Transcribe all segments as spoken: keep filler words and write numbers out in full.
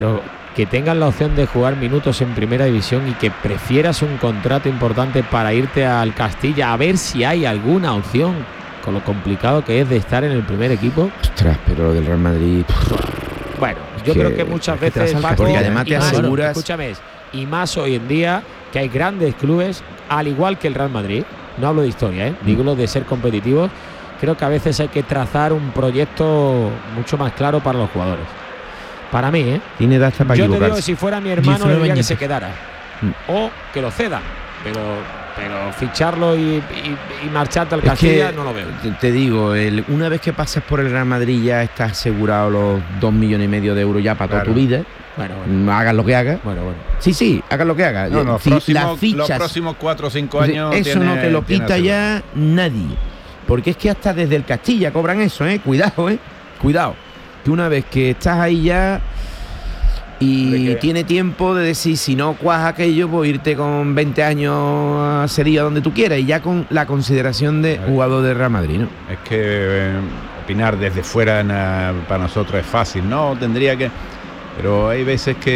Pero que tengas la opción de jugar minutos en primera división y que prefieras un contrato importante para irte al Castilla a ver si hay alguna opción, con lo complicado que es de estar en el primer equipo. Ostras, pero lo del Real Madrid. Bueno, yo que, creo que muchas que veces, Paco, porque además te más, aseguras. Escúchame, y más hoy en día que hay grandes clubes, al igual que el Real Madrid. No hablo de historia, ¿eh? digo lo de ser competitivos. Creo que a veces hay que trazar un proyecto mucho más claro para los jugadores. Para mí, ¿eh? Tiene edad para Yo equivocarse. te digo que si fuera mi hermano le diría que se quedara. Mm. O que lo ceda. Pero, pero ficharlo y, y, y marcharte al Castilla es que, no lo veo. Te, te digo, el, una vez que pases por el Real Madrid ya estás asegurado los dos millones y medio de euros ya para claro. toda tu vida. Bueno, bueno. Hagas lo que hagas. Bueno, bueno. Sí, sí, hagas lo que hagas. No, no, si próximo, las fichas, los próximos cuatro o cinco años. Eso tiene, no te lo quita ya nadie. Porque es que hasta desde el Castilla cobran eso, ¿eh? Cuidado, ¿eh? Cuidado. Que una vez que estás ahí ya y tiene tiempo de decir, si no cuaja aquello, pues irte con veinte años a Sevilla donde tú quieras y ya con la consideración de jugador de Real Madrid, ¿no? Es que eh, opinar desde fuera na, para nosotros es fácil, ¿no? Tendría que... Pero hay veces que,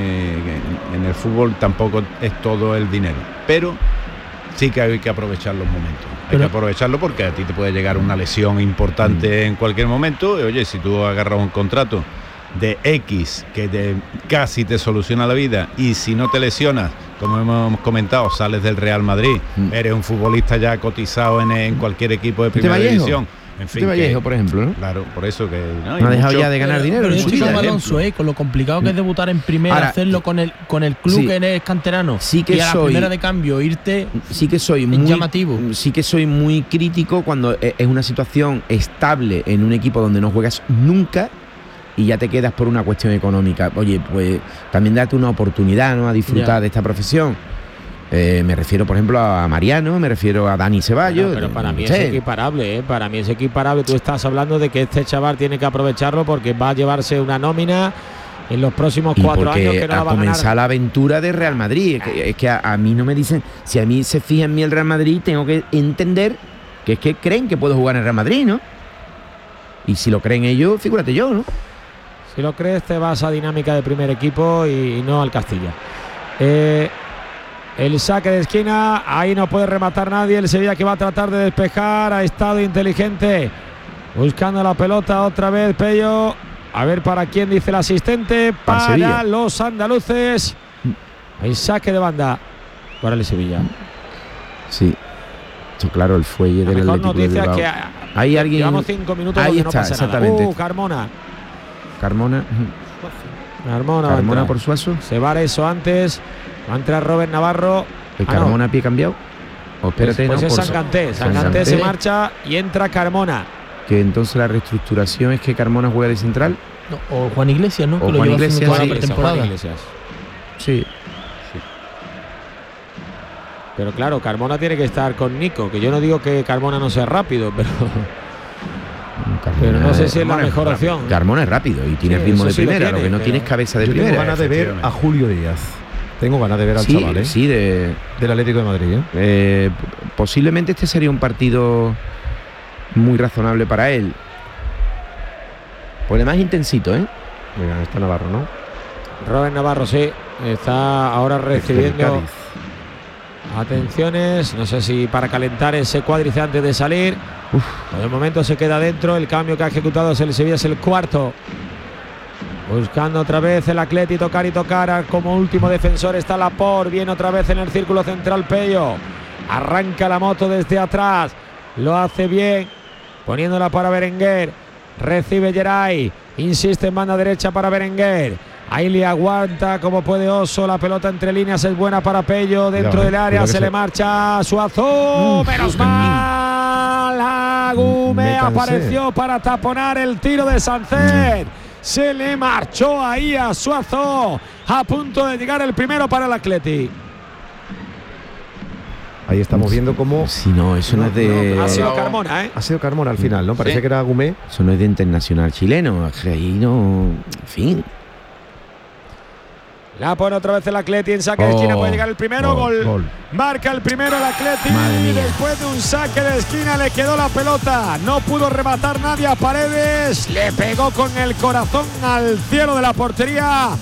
que en el fútbol tampoco es todo el dinero. Pero sí que hay que aprovechar los momentos. Hay Pero, que aprovecharlo porque a ti te puede llegar una lesión importante en cualquier momento. Y, oye, si tú agarras un contrato de X que te, casi te soluciona la vida y si no te lesionas, como hemos comentado, sales del Real Madrid, mm. eres un futbolista ya cotizado en, en cualquier equipo de primera división. En fin, de Vallejo, por ejemplo, ¿no? Claro, por eso que no, no ha dejado ya de ganar pero, dinero. Pero en esto es Alonso, eh, con lo complicado que es debutar en primera, ahora, hacerlo con el con el club sí, que eres canterano, sí que y a la soy, primera de cambio irte, sí que soy muy llamativo. Sí que soy muy crítico cuando es una situación estable en un equipo donde no juegas nunca y ya te quedas por una cuestión económica. Oye, pues también date una oportunidad, ¿no? A disfrutar ya. de esta profesión. Eh, me refiero, por ejemplo, a Mariano, me refiero a Dani Ceballos. Pero, pero para mí sí. es equiparable, ¿eh? Para mí es equiparable. Tú estás hablando de que este chaval tiene que aprovecharlo porque va a llevarse una nómina en los próximos y cuatro años que no la va a comenzar la aventura de Real Madrid. Es que, es que a, a mí no me dicen, si a mí se fija en mí el Real Madrid, tengo que entender que es que creen que puedo jugar en el Real Madrid, ¿no? Y si lo creen ellos, figúrate yo, ¿no? Si lo crees, te vas a dinámica de primer equipo y, y no al Castilla. Eh... El saque de esquina, ahí no puede rematar nadie. El Sevilla que va a tratar de despejar. Ha estado inteligente buscando la pelota otra vez Pello. A ver para quién dice el asistente. Para, para los andaluces. El saque de banda para el Sevilla. Sí. Esto, claro, el fuelle la del mejor Atlético noticia de es que hay alguien. Llevamos cinco minutos ahí donde está, no pasa exactamente. nada. Uh, Carmona. Carmona. Carmona, Carmona por Suazo. Se va eso antes. Va a entrar Robert Navarro. ¿El ah, Carmona no. pie cambiado? O espérate, pues, pues no, es Sanganté. Sanganté se marcha y entra Carmona. Que entonces la reestructuración es que Carmona juega de central. No, o Juan Iglesias, ¿no? O que Juan lo Iglesias, toda sí, la pretemporada. Juan Iglesias. Sí. sí. Pero claro, Carmona tiene que estar con Nico, que yo no digo que Carmona no sea rápido, pero... Carmona, pero no sé si es la mejor es opción. Carmona es rápido y tiene sí, ritmo de primera, lo, tiene, lo que no tienes cabeza de yo primera. Tengo ganas de ver a Julio Díaz. Tengo ganas de ver al sí, chaval, ¿eh? Sí, de, del Atlético de Madrid, ¿eh? Eh, posiblemente este sería un partido muy razonable para él. Pues además intensito, ¿eh? Mira, está Navarro, ¿no? Robert Navarro, sí. Está ahora recibiendo atenciones. No sé si para calentar ese cuádriceps antes de salir. Uf. Por el momento se queda dentro. El cambio que ha ejecutado es el Sevilla, es el cuarto. Buscando otra vez el Atleti, tocar y tocar. Como último defensor está Laporte. Viene otra vez en el círculo central Pello. Arranca la moto desde atrás. Lo hace bien. Poniéndola para Berenguer. Recibe Geray. Insiste en banda derecha para Berenguer. Ahí le aguanta como puede Oso. La pelota entre líneas es buena para Pello. Dentro del área se, se le marcha Suazo. Uf, menos mal. Agume apareció para taponar el tiro de Sancet. Se le marchó ahí a Suazo. A punto de llegar el primero para el Atleti. Ahí estamos viendo cómo... Si no, eso no, no es de... No, ha sido Carmona, ¿eh? Ha sido Carmona al final, ¿no? Parece ¿Sí? que era Agumé. Eso no es de internacional chileno. Ahí no... En fin. La pone otra vez el Atleti en saque oh, de esquina. Puede llegar el primero. Gol. gol. gol. Marca el primero el Atleti. Y después de un saque de esquina le quedó la pelota. No pudo rematar nadie a Paredes. Le pegó con el corazón al cielo de la portería.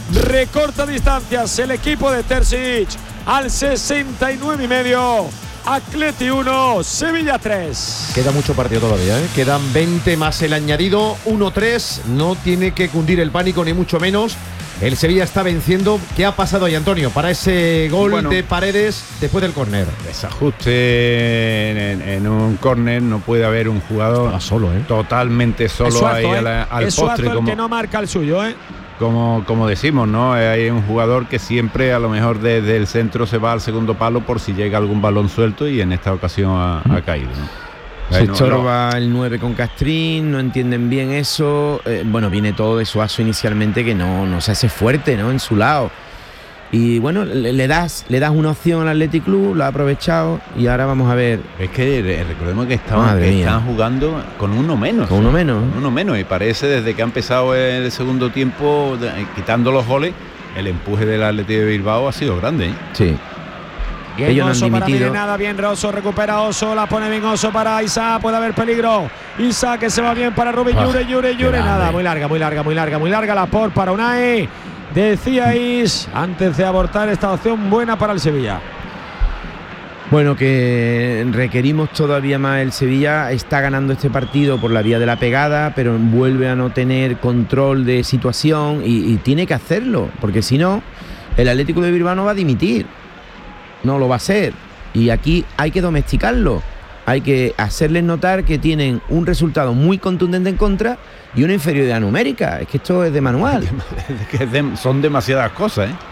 recorta distancias el equipo de Terzic al sesenta y nueve y medio. Atleti uno, Sevilla tres. Queda mucho partido todavía, ¿eh? Quedan veinte más el añadido, uno tres. No tiene que cundir el pánico, ni mucho menos. El Sevilla está venciendo. ¿Qué ha pasado ahí, Antonio, para ese gol bueno, de Paredes después del córner? Desajuste en, en un córner, no puede haber un jugador Estaba solo, ¿eh? totalmente solo Suazo, ahí ¿eh? a la, al es postre. Suazo Como, el que no marca el suyo, ¿eh? como, como decimos, ¿no? Hay un jugador que siempre a lo mejor desde el centro se va al segundo palo por si llega algún balón suelto, y en esta ocasión ha, ha caído, ¿no? Se Bueno, estorba el nueve con Castrín, no entienden bien eso. Eh, bueno, viene todo de Suazo inicialmente, que no, no se hace fuerte, ¿no? En su lado. Y bueno, le, le das le das una opción al Athletic Club, lo ha aprovechado, y ahora vamos a ver. Es que eh, recordemos que estaban, que están jugando con uno menos. Con uno menos. Con uno menos, y parece desde que ha empezado el segundo tiempo, de, quitando los goles, el empuje del Athletic de Bilbao ha sido grande, ¿eh? Sí. Bien, ellos Oso no han para dimitido. nada bien Rosso, recupera Oso, la pone bien Oso para Isa, puede haber peligro. Isa que se va bien para Rubén Ah, Llure, Llure, Llure, grande. nada, muy larga, muy larga, muy larga, muy larga la por para Unai. Decíais antes de abortar esta opción buena para el Sevilla. Bueno, que requerimos todavía más. El Sevilla está ganando este partido por la vía de la pegada, pero vuelve a no tener control de situación, y, y tiene que hacerlo, porque si no, el Atlético de Bilbao no va a dimitir. No lo va a hacer. Y aquí hay que domesticarlo. Hay que hacerles notar que tienen un resultado muy contundente en contra y una inferioridad numérica. Es que esto es de manual. Es que de, son demasiadas cosas, ¿eh?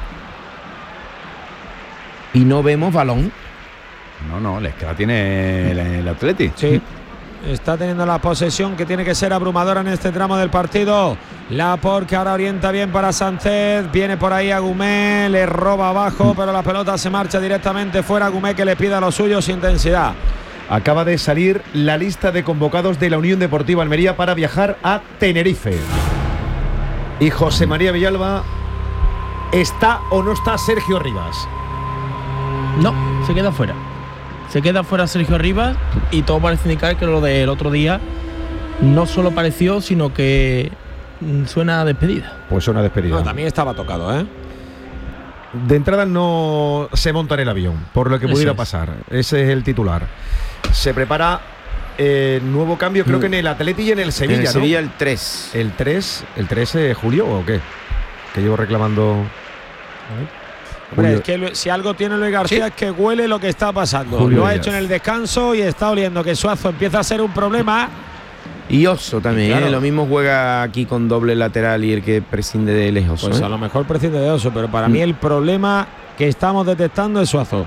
Y no vemos balón. No, no, es que la tiene el, el Atleti. Sí. Está teniendo la posesión que tiene que ser abrumadora en este tramo del partido. Laporte, que ahora orienta bien para Sánchez. Viene por ahí Agumé, le roba abajo, pero la pelota se marcha directamente fuera. Agumé que le pide a los suyos intensidad. Acaba de salir la lista de convocados de la Unión Deportiva Almería para viajar a Tenerife. Y José María Villalba, ¿está o no está Sergio Rivas? No, se queda fuera. Se queda fuera Sergio Rivas, y todo parece indicar que lo del otro día no solo pareció, sino que mm, suena a despedida. Pues una despedida. No, también estaba tocado, ¿eh? De entrada no se monta en el avión, por lo que Eso pudiera es. pasar. Ese es el titular. Se prepara eh, nuevo cambio, creo que en el Atleti y en el Sevilla, En el ¿no? Sevilla el tres. El tres, el tres de julio o qué? Que llevo reclamando. Hombre, Julio. es que lo- si algo tiene Luis García es que huele lo que está pasando. Julio Lo ha Díaz. hecho en el descanso y está oliendo que Suazo empieza a ser un problema. Y Oso también, Y claro. ¿eh? Lo mismo juega aquí con doble lateral, y el que prescinde de él es Oso. Pues ¿eh? a lo mejor prescinde de Oso, pero para Mm. mí el problema que estamos detectando es Suazo.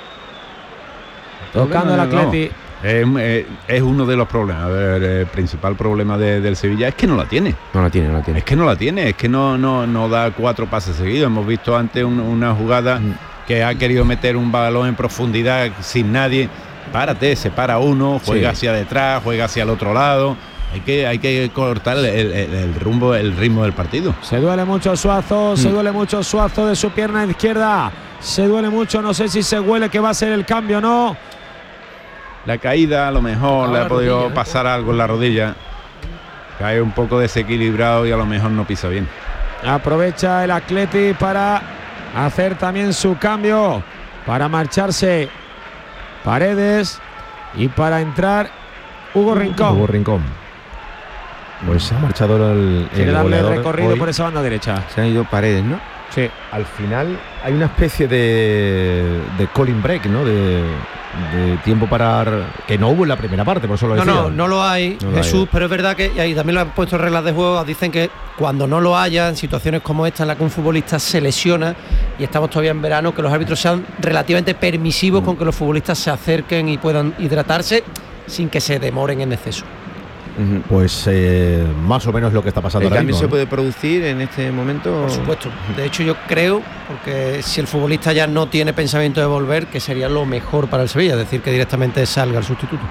Tocando el No, no, no. Atleti. Es, eh, es uno de los problemas. A ver, el principal problema de- del Sevilla es que no la tiene. No la tiene, no la tiene. Es que no la tiene, es que no, no, no da cuatro pases seguidos. Hemos visto antes un- una jugada Mm. que ha querido meter un balón en profundidad sin nadie. Párate, se para uno, juega Sí. hacia detrás, juega hacia el otro lado. Hay que, hay que cortar el, el- el rumbo, el ritmo del partido. Se duele mucho Suazo, se Mm. duele mucho Suazo de su pierna izquierda. Se duele mucho, no sé si se huele que va a ser el cambio o no. La caída a lo mejor Ah, le la ha podido rodilla, ¿eh? pasar algo en la rodilla. Cae un poco desequilibrado y a lo mejor no pisa bien. Aprovecha el Atleti para hacer también su cambio, para marcharse Paredes y para entrar Hugo Rincón. Hugo Rincón. Pues se ha marchado el, Quiere el darle goleador recorrido hoy. por esa banda derecha. Se han ido Paredes, ¿no? Sí. Al final hay una especie de, de calling break, ¿no? De, de tiempo para que no hubo en la primera parte, por eso lo No, decía. no, no lo hay, No lo Jesús, hay. pero es verdad que, y ahí también lo han puesto en reglas de juego, dicen que cuando no lo haya, en situaciones como esta, en la que un futbolista se lesiona, y estamos todavía en verano, que los árbitros sean relativamente permisivos con que los futbolistas se acerquen y puedan hidratarse sin que se demoren en exceso. Ujú. Pues eh, más o menos lo que está pasando ¿El ahora cambio mismo, se ¿no? puede producir en este momento? Por supuesto. De hecho, yo creo, porque si el futbolista ya no tiene pensamiento de volver, que sería lo mejor para el Sevilla, es decir, que directamente salga el sustituto.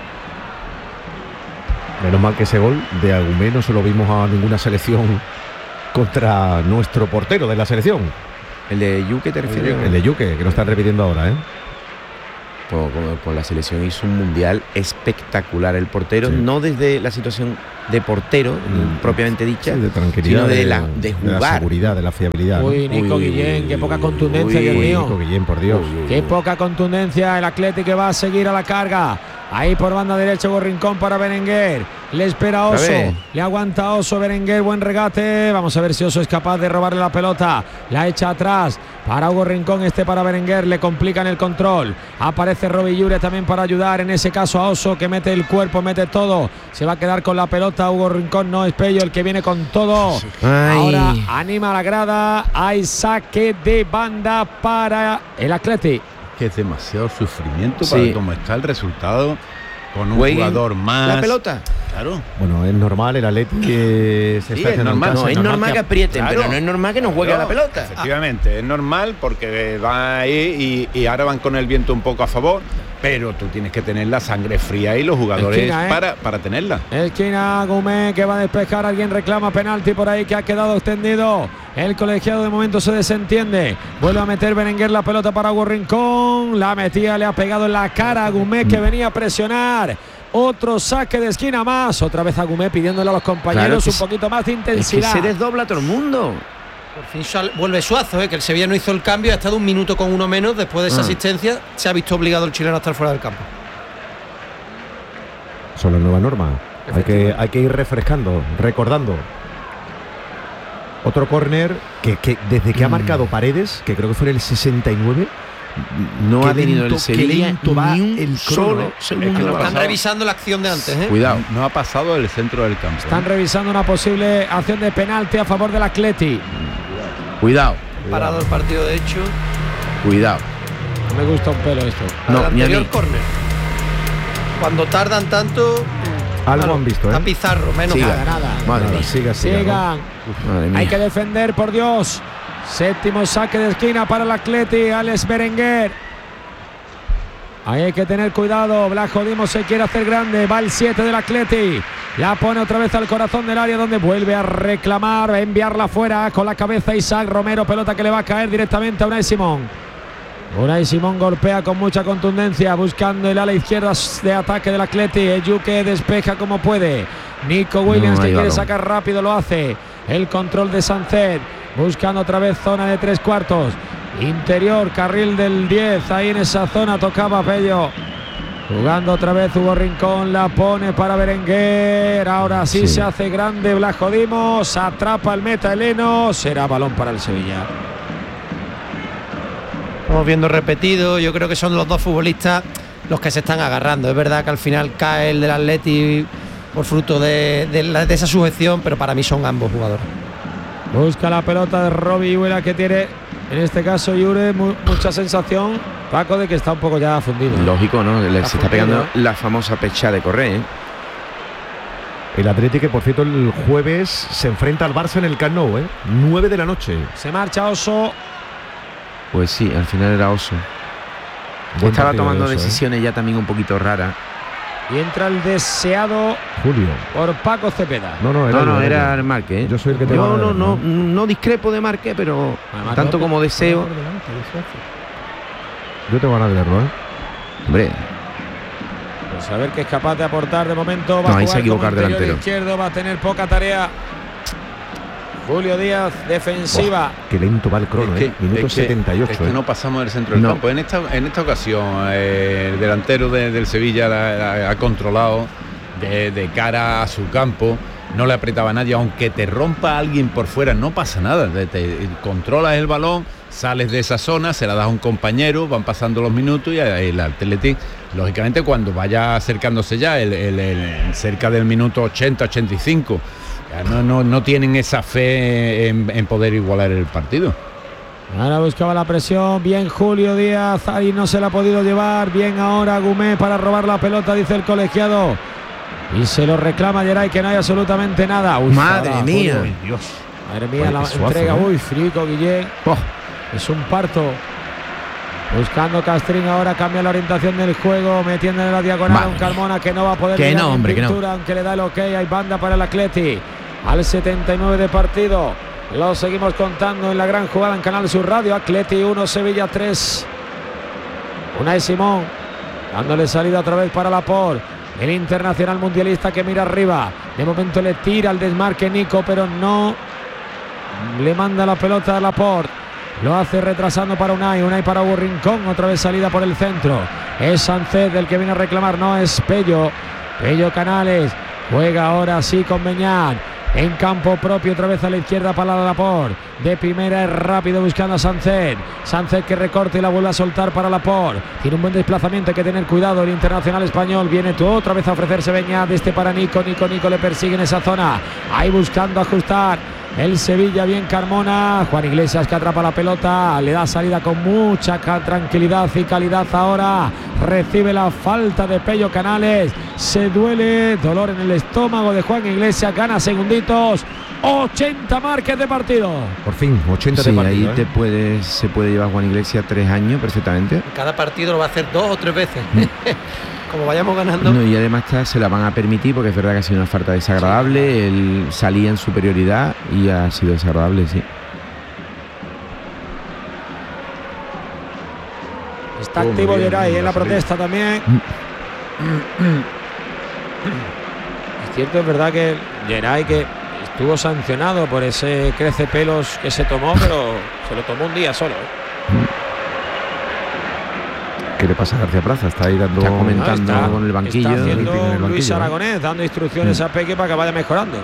Menos mal que ese gol de Agumé no se lo vimos a ninguna selección contra nuestro portero de la selección. ¿El de Yuque te refieres? El de Yuque, que lo están repitiendo ahora, ¿eh? Pues con, con la selección hizo un mundial espectacular el portero, Sí. no desde la situación de portero, mm. propiamente dicha, sí, de tranquilidad, sino de, de la, de jugar. De la seguridad, de la fiabilidad. Uy, ¿no? Nico uy, Guillén, uy, qué poca uy, contundencia, uy, Dios mío. Nico Guillén, por Dios. Uy, uy, Qué poca contundencia, el Atlético que va a seguir a la carga. Ahí por banda derecha Hugo Rincón para Berenguer. Le espera Oso. Le aguanta Oso Berenguer. Buen regate. Vamos a ver si Oso es capaz de robarle la pelota. La echa atrás para Hugo Rincón. Este para Berenguer. Le complican el control. Aparece Roby Llure también para ayudar. En ese caso a Oso, que mete el cuerpo, mete todo. Se va a quedar con la pelota. Hugo Rincón, no es Pello el que viene con todo. Ay. Ahora anima a la grada. Hay saque de banda para el Atleti. Que es demasiado sufrimiento Sí. para cómo está el resultado, con un Jueguen jugador más. la pelota. Claro. Bueno, es normal el Atleti que se Sí, está es haciendo en normal, casa, No, es normal que aprieten, Claro. pero no es normal que no juegue a la pelota. Efectivamente, es normal porque va ahí y, y ahora van con el viento un poco a favor, pero tú tienes que tener la sangre fría y los jugadores Esquina, ¿eh? para, para tenerla. Esquina Gumé que va a despejar. Alguien reclama penalti por ahí que ha quedado extendido. El colegiado de momento se desentiende. Vuelve a meter Berenguer la pelota para Hugo Rincón. La metía, le ha pegado en la cara a Gumé, que venía a presionar. Otro saque de esquina más. Otra vez a Gumé pidiéndole a los compañeros Claro, un poquito más de Es que intensidad. se desdobla todo el mundo. Por fin sal- vuelve Suazo, ¿eh? Que el Sevilla no hizo el cambio, ha estado un minuto con uno menos. Después de esa Ah. asistencia se ha visto obligado el chileno a estar fuera del campo. Son las nuevas normas. Hay que, hay que ir refrescando, recordando. Otro córner que, que desde que ha marcado Paredes, que creo que fue en el sesenta y nueve, No qué ha tenido lento, el qué Sevilla lento va ni un el solo crono, ¿eh? segundo. Es que no abajo. Están pasado. revisando la acción de antes, ¿eh? Cuidado. No ha pasado el centro del campo. Están revisando una posible acción de penalti a favor del Atleti. Cuidado, Parado el partido, de hecho. cuidado. No me gusta un pelo esto. No, Al ni a anterior mí. córner. Cuando tardan tanto. Algo claro, han visto, ¿eh? A Pizarro, menos Siga. nada. Nada. Madre Nada, mía. siga, siga, ¿no? Sigan. Madre mía. Hay que defender, por Dios. Séptimo saque de esquina para el Atleti. Alex Berenguer. Ahí hay que tener cuidado. Blajo Dimos se quiere hacer grande. Va el siete del Atleti. La pone otra vez al corazón del área, donde vuelve a reclamar, a enviarla fuera con la cabeza Isaac Romero. Pelota que le va a caer directamente a Unai Simón. Unai Simón golpea con mucha contundencia, buscando el ala izquierda de ataque del Atleti. Ejuke despeja como puede. Nico Williams, No que hay quiere balón. sacar rápido, lo hace. El control de Sánchez, buscando otra vez zona de tres cuartos. Interior, carril del diez, ahí en esa zona tocaba Pello. Jugando otra vez Hugo Rincón, la pone para Berenguer. Ahora sí, Sí. se hace grande Blajo Dimos, atrapa el meta Heleno. Será balón para el Sevilla. Estamos viendo repetido. Yo creo que son los dos futbolistas los que se están agarrando. Es verdad que al final cae el del Atleti por fruto de, de la- de esa sujeción, pero para mí son ambos jugadores. Busca la pelota de Robbie Huela, que tiene, en este caso Llure, mu- mucha sensación, Paco, de que está un poco ya fundido. Lógico, ¿no? Le- Está se está fundido. pegando la famosa pecha de correr, ¿eh? El Atlético, que por cierto el jueves se enfrenta al Barça en el Camp Nou, ¿eh? nueve de la noche. Se marcha Oso. Pues sí, al final era Oso. Buen Estaba partido tomando de Oso, ¿eh? decisiones ya también un poquito raras. Y entra el deseado Julio. por Paco Cepeda. No, no, era, No, no, yo, era yo. el Marque, ¿eh? Yo soy el que te No, va a- no, no, no discrepo de Marque, pero Además, tanto no- como deseo. Yo te voy a ganar, ¿eh? Hombre, Pues a ver qué es capaz de aportar de momento. Va No, a ahí jugar se equivoca como el interior delantero. izquierdo, va a tener poca tarea. Julio Díaz, defensiva. Qué lento va el crono, Es que- ¿eh? Minuto es que- setenta y ocho. Es que ¿eh? no pasamos del centro del No. campo. En esta, en esta ocasión, eh, el delantero de- del Sevilla la- la- ha controlado de, de cara a su campo. No le apretaba a nadie, aunque te rompa alguien por fuera, no pasa nada. Te, te- controlas el balón, sales de esa zona, se la das a un compañero, van pasando los minutos y el Athletic, lógicamente, cuando vaya acercándose ya, el, el- el- cerca del minuto ochenta, ochenta y cinco, ya no, no, no tienen esa fe en, en poder igualar el partido. Ahora buscaba la presión. Bien Julio Díaz. Ahí no se la ha podido llevar. Bien ahora Gumé para robar la pelota, dice el colegiado. Y se lo reclama Geray, que no hay absolutamente nada. Uy, madre ahora, mía. Julio. Dios. Madre mía, Oye, la qué suazo, entrega. ¿no? Uy, Frico, Guillén. Oh. Es un parto. Buscando Castrín, ahora cambia la orientación del juego, metiendo en la diagonal a un Madre Carmona que no va a poder Que llegar no, ni en hombre, que no. pintura, aunque le da el ok. Hay banda para el Atleti. Al setenta y nueve de partido. Lo seguimos contando en la gran jugada en Canal Sur Radio. Atleti uno, Sevilla tres. Unai Simón dándole salida otra vez para Laporte. El internacional mundialista que mira arriba. De momento le tira al desmarque Nico, pero no le manda la pelota a Laporte. Lo hace retrasando para Unai, Unai para Hugo Rincón, otra vez salida por el centro. Es Sánchez del que viene a reclamar, no es Pello. Pello Canales juega ahora sí con Beñat. En campo propio, otra vez a la izquierda para Laporte. De primera es rápido buscando a Sánchez. Sánchez que recorta y la vuelve a soltar para Laporte. Tiene un buen desplazamiento, hay que tener cuidado. El internacional español viene tú otra vez a ofrecerse Beñat. Este para Nico, Nico, Nico le persigue en esa zona. Ahí buscando ajustar. El Sevilla, bien Carmona. Juan Iglesias que atrapa la pelota. Le da salida con mucha tranquilidad y calidad ahora. Recibe la falta de Pello Canales. Se duele. Dolor en el estómago de Juan Iglesias. Gana segunditos. ochenta marques de partido. Por fin, ochenta sí, de partido. Ahí ¿eh? te puedes, se puede llevar Juan Iglesias tres años perfectamente. Cada partido lo va a hacer dos o tres veces. Como vayamos ganando. No, y además está, se la van a permitir porque es verdad que ha sido una falta desagradable. Sí. Él salía en superioridad y ha sido desagradable, sí. Está oh, activo Geray en la protesta también. Es cierto, es verdad que Geray que estuvo sancionado por ese crece pelos que se tomó, pero se lo tomó un día solo, ¿eh? ¿Qué le pasa a García Plaza? Está ahí dando, está comentando no, está, con el banquillo. Está haciendo el banquillo, Luis ¿eh? Aragonés, dando instrucciones mm. a Peque para que vaya mejorando.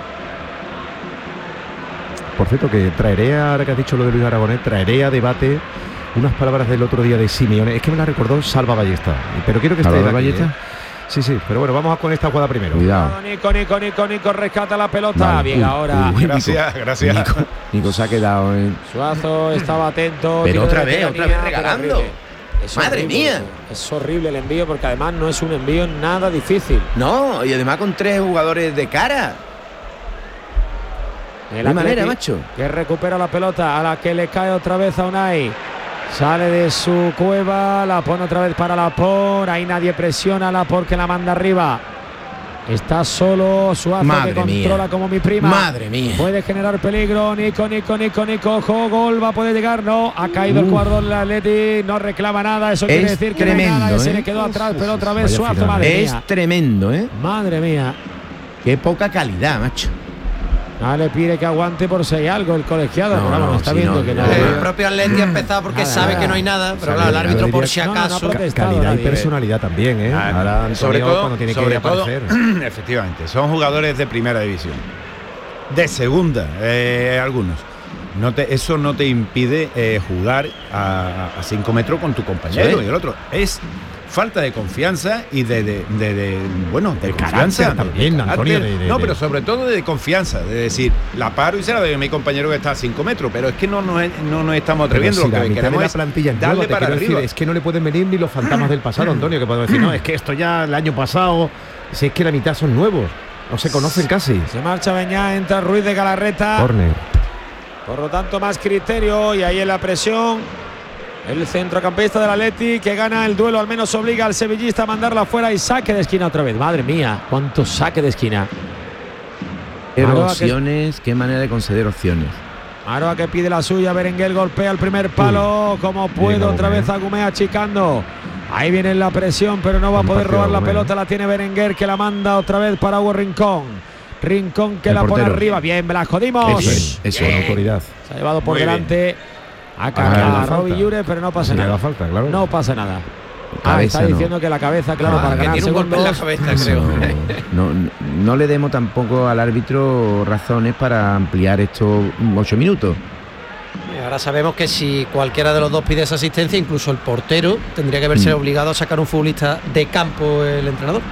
Por cierto, que traeré, ahora que has dicho lo de Luis Aragonés, traeré a debate unas palabras del otro día de Simeone. Es que me la recordó Salva Ballesta. Pero quiero que esté ¿Salva aquí, Ballesta? ¿eh? Sí, sí, pero bueno, vamos con esta jugada primero. Cuidado. Nico, Nico, Nico, Nico rescata la pelota. Vale. Bien, Uy, ahora. uy, gracias, Nico. gracias. Nico, Nico se ha quedado. ¿eh? Suazo estaba atento. Pero otra vez, tenía, otra vez regalando. Es Madre horrible, mía. Es horrible el envío porque además no es un envío nada difícil. No, y además con tres jugadores de cara. De qué manera, macho. Que recupera la pelota, a la que le cae otra vez a Unai. Sale de su cueva, la pone otra vez para Laporte. Ahí nadie presiona a Laporte, que la manda arriba. Está solo Suazo, Madre que controla mía. como mi prima. Madre mía. Puede generar peligro. Nico, Nico, Nico, Nico. Ojo, gol, va a poder llegar. No, ha caído uh. el jugador del Atleti. No reclama nada. Eso es quiere decir que tremendo, no hay nada, ¿eh? se le quedó atrás, pero otra vez Vaya Suazo. final. Madre Es mía. tremendo, ¿eh? Madre mía. Qué poca calidad, macho. No le pide que aguante por si hay algo el colegiado. No, pero vamos, no, está si viendo no, que no. El propio Atleti ha empezado porque Nada, sabe nada. que no hay nada, pero Sabe, claro, el árbitro no, por no, si no, no, acaso. no, protestado Calidad y nadie. personalidad también, ¿eh? Ah, Ahora Antonio, sobre todo, cuando tiene sobre que todo, aparecer. efectivamente, son jugadores de primera división, de segunda, eh, algunos. No te, eso no te impide eh, jugar a, a cinco metros con tu compañero Sí. y el otro. Es falta de confianza y de, de, de, de bueno, de, De confianza carácter también, de Antonio, carácter. de- de- no, de- pero sobre todo de confianza, de decir, la paro y se la doy a mi compañero que está a cinco metros, pero es que no nos, no nos estamos atreviendo. Pero si Lo la que mitad de queremos la es plantilla es darle nueva, te para quiero arriba. decir, es que no le pueden venir ni los fantasmas del pasado, Antonio, que podemos decir, no, es que esto ya el año pasado, si es que la mitad son nuevos, no se conocen casi. Se marcha Beñat, entra Ruiz de Galarreta. Corner. Por lo tanto, más criterio y ahí en la presión. El centrocampista del Atleti que gana el duelo, al menos obliga al sevillista a mandarla fuera y saque de esquina otra vez. Madre mía, cuánto saque de esquina. Qué Maroa que- opciones, qué manera de conceder opciones. Maroa que pide la suya, Berenguer golpea el primer palo, como puede, Bien, otra Agumé. vez Agumé achicando. Ahí viene la presión, pero no va a Buen poder partido, robar la Agumé. pelota, la tiene Berenguer que la manda otra vez para Hugo Rincón. Rincón que El la pone portero. arriba, bien, me la jodimos. Eso es, eso Bien. Con autoridad. Se ha llevado por Muy delante a, Ah, Ca- la a Robbie falta. Yure, pero no pasa Sí, le nada. da falta, claro. No pasa nada. Ah, Cabeza, está no. diciendo que la cabeza, claro, Ah, para Que ganar tiene un golpe en la segundos. cabeza, creo. No, no, no le demos tampoco al árbitro razones para ampliar estos ocho minutos. Y ahora sabemos que si cualquiera de los dos pide esa asistencia, incluso el portero, tendría que verse Mm. obligado a sacar un futbolista de campo el entrenador.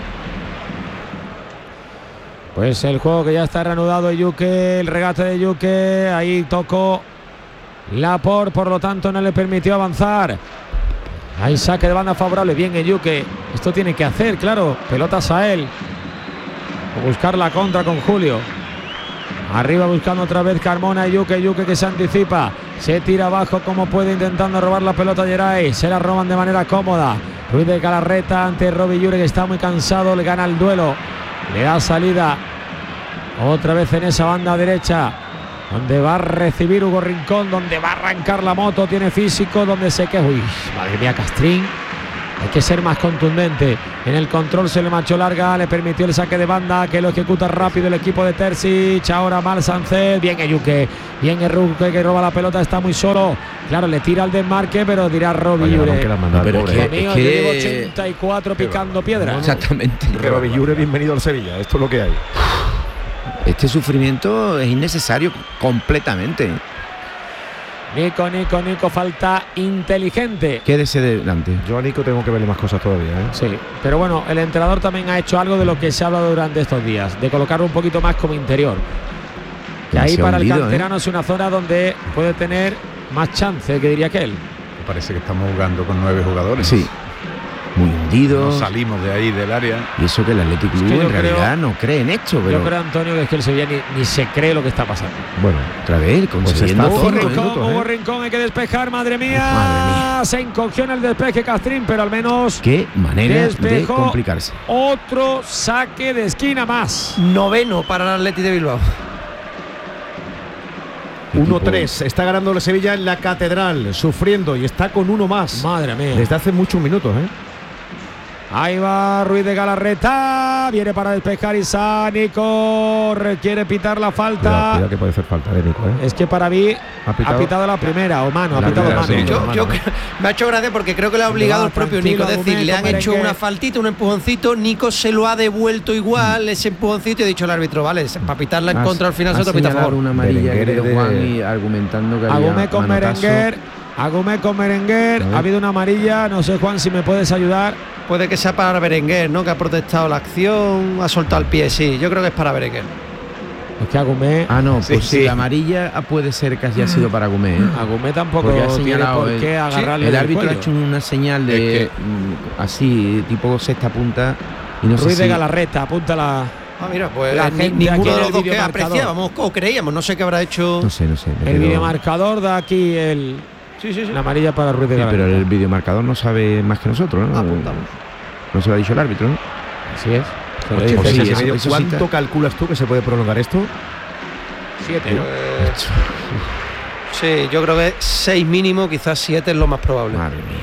Pues el juego que ya está reanudado, Yuque, el regate de Yuque, ahí tocó Laporte, por lo tanto no le permitió avanzar. Hay saque de banda favorable, bien en Yuque, esto tiene que hacer, claro, pelotas a él. O buscar la contra con Julio. Arriba buscando otra vez Carmona y Yuque, Yuque que se anticipa, se tira abajo como puede intentando robar la pelota a Geray, se la roban de manera cómoda. Ruiz de Galarreta ante Robbie Yure que está muy cansado, le gana el duelo, le da salida otra vez en esa banda derecha, donde va a recibir Hugo Rincón, donde va a arrancar la moto, tiene físico, donde se queda, uy, madre mía, Castrín, Hay que ser más contundente. En el control se le marchó larga, le permitió el saque de banda, que lo ejecuta rápido el equipo de Terzic. Ahora mal Sánchez, bien Eyuque, bien Eyuque que roba la pelota, está muy solo. Claro, le tira al desmarque, pero dirá Robbie Llure. No, pero es que, Amigo, es yo que... llevo ochenta y cuatro picando piedra. Exactamente. Robbie Llure, bienvenido al Sevilla. Esto es lo que hay. Este sufrimiento es innecesario completamente. Nico, Nico, Nico, falta inteligente. Quédese delante. Yo a Nico tengo que verle más cosas todavía, ¿eh? Sí, pero bueno, el entrenador también ha hecho algo de lo que se ha hablado durante estos días, de colocarlo un poquito más como interior. Que ahí para el canterano es una zona donde puede tener más chance, que diría aquel. Parece que estamos jugando con nueve jugadores. Sí. Muy hundido. No salimos de ahí del área. Y eso que el Athletic Club Es que yo en realidad creo- no cree en esto, pero Yo creo, Antonio, que es que el Sevilla ni, ni se cree lo que está pasando. Bueno, otra vez consiguiendo está Hugo cinco todo, ¿eh? Rincón, minutos, Hugo ¿eh? Rincón, hay que despejar, madre mía. Madre mía. Se encogió en el despeje Castrín, pero al menos Qué manera despejó. de complicarse. Otro saque de esquina más. Noveno para el Athletic de Bilbao. uno tres. Está ganando el Sevilla en la Catedral, sufriendo y está con uno más. Madre mía. Desde hace muchos minutos, ¿eh? Ahí va Ruiz de Galarreta, viene para despejar Isa, Nico quiere pitar la falta. Cuidado, cuidado que puede hacer falta de Nico, ¿eh? Es que para mí Ha ha pitado- pitado, la primera, o mano, ha La pitado primera, mano. sí. Yo, mano, yo mano. creo- me ha hecho gracia porque creo que le ha obligado Va, el propio tranquilo, Nico. Es decir, Agumé, le han con hecho merengue. una faltita, un empujoncito. Nico se lo ha devuelto igual, ese empujoncito, y ha dicho el árbitro, vale, para pitarla en contra al final se ha te pita a señalado favor. una amarilla, Berenguer querido de- Juan, y argumentando que había Agumé con manotazo. Merenguer, Agumé con Merenguer, A ver. ha habido una amarilla, no sé Juan si me puedes ayudar. Puede que sea para Berenguer, ¿no? Que ha protestado la acción, ha soltado el pie, sí. Yo creo que es para Berenguer. Es que Agumé, Ah, no, Sí, pues sí. sí, la amarilla puede ser que haya sido para Gumé, ¿eh? Agumé tampoco Porque ha tiene señalado por el- qué agarrarle El del árbitro ha cuello. hecho una señal de Es que- mm, así, tipo sexta punta, y no sé Ruiz si de Galarreta, apúntala. Ah, mira, pues La ni- gente aquí ninguno en de el los dos que videomarcador. apreciábamos o creíamos, no sé qué habrá hecho. no sé, no sé. me El quedo- videomarcador da aquí el, Sí, sí, sí. la amarilla para Ruiz de Sí, Galarreta. pero el videomarcador no sabe más que nosotros, ¿no? Apuntamos. No se lo ha dicho el árbitro, ¿no? Así es. Se lo Ocho, dice. pues sí, seis y eso- medio. eso sí ¿Cuánto está- calculas tú que se puede prolongar esto? Siete, ¿no? Pues, sí, yo creo que seis mínimo, quizás siete es lo más probable. Madre mía.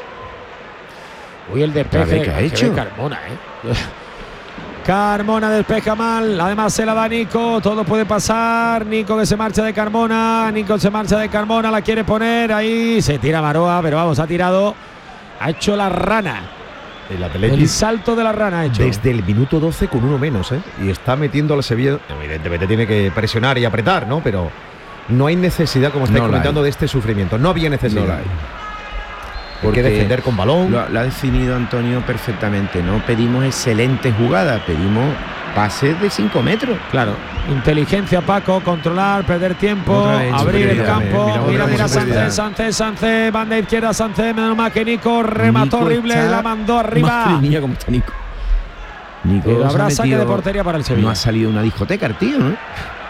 Uy, el despeje vez que ha que hecho. ve Carmona, ¿eh? Carmona despeja mal, además se la da Nico, todo puede pasar. Nico que se marcha de Carmona, Nico se marcha de Carmona, la quiere poner ahí, se tira Maroa, pero vamos, ha tirado, ha hecho la rana, El el Athletic salto de la rana ha hecho. desde el minuto doce con uno menos, ¿eh? Y está metiendo al Sevilla. Evidentemente tiene que presionar y apretar, ¿no? Pero no hay necesidad, como estáis No la comentando, hay. de este sufrimiento. No había necesidad. No la hay. Hay que Porque defender con balón. Lo, lo ha definido Antonio perfectamente. No pedimos excelentes jugadas, pedimos pases de cinco metros. Claro, inteligencia Paco, controlar, perder tiempo, Otra vez abrir el superioridad, campo. mira, Mira, otra mira, vez Sánchez, superioridad. Sánchez, Sánchez, banda izquierda, Sánchez, menos mal que Nico remató Nico horrible, está- la mandó arriba. Madre mía, cómo está Nico. Nico Pero se ha habrá saque metido- de portería para el Sevilla. No ha salido una discoteca el tío, ¿no?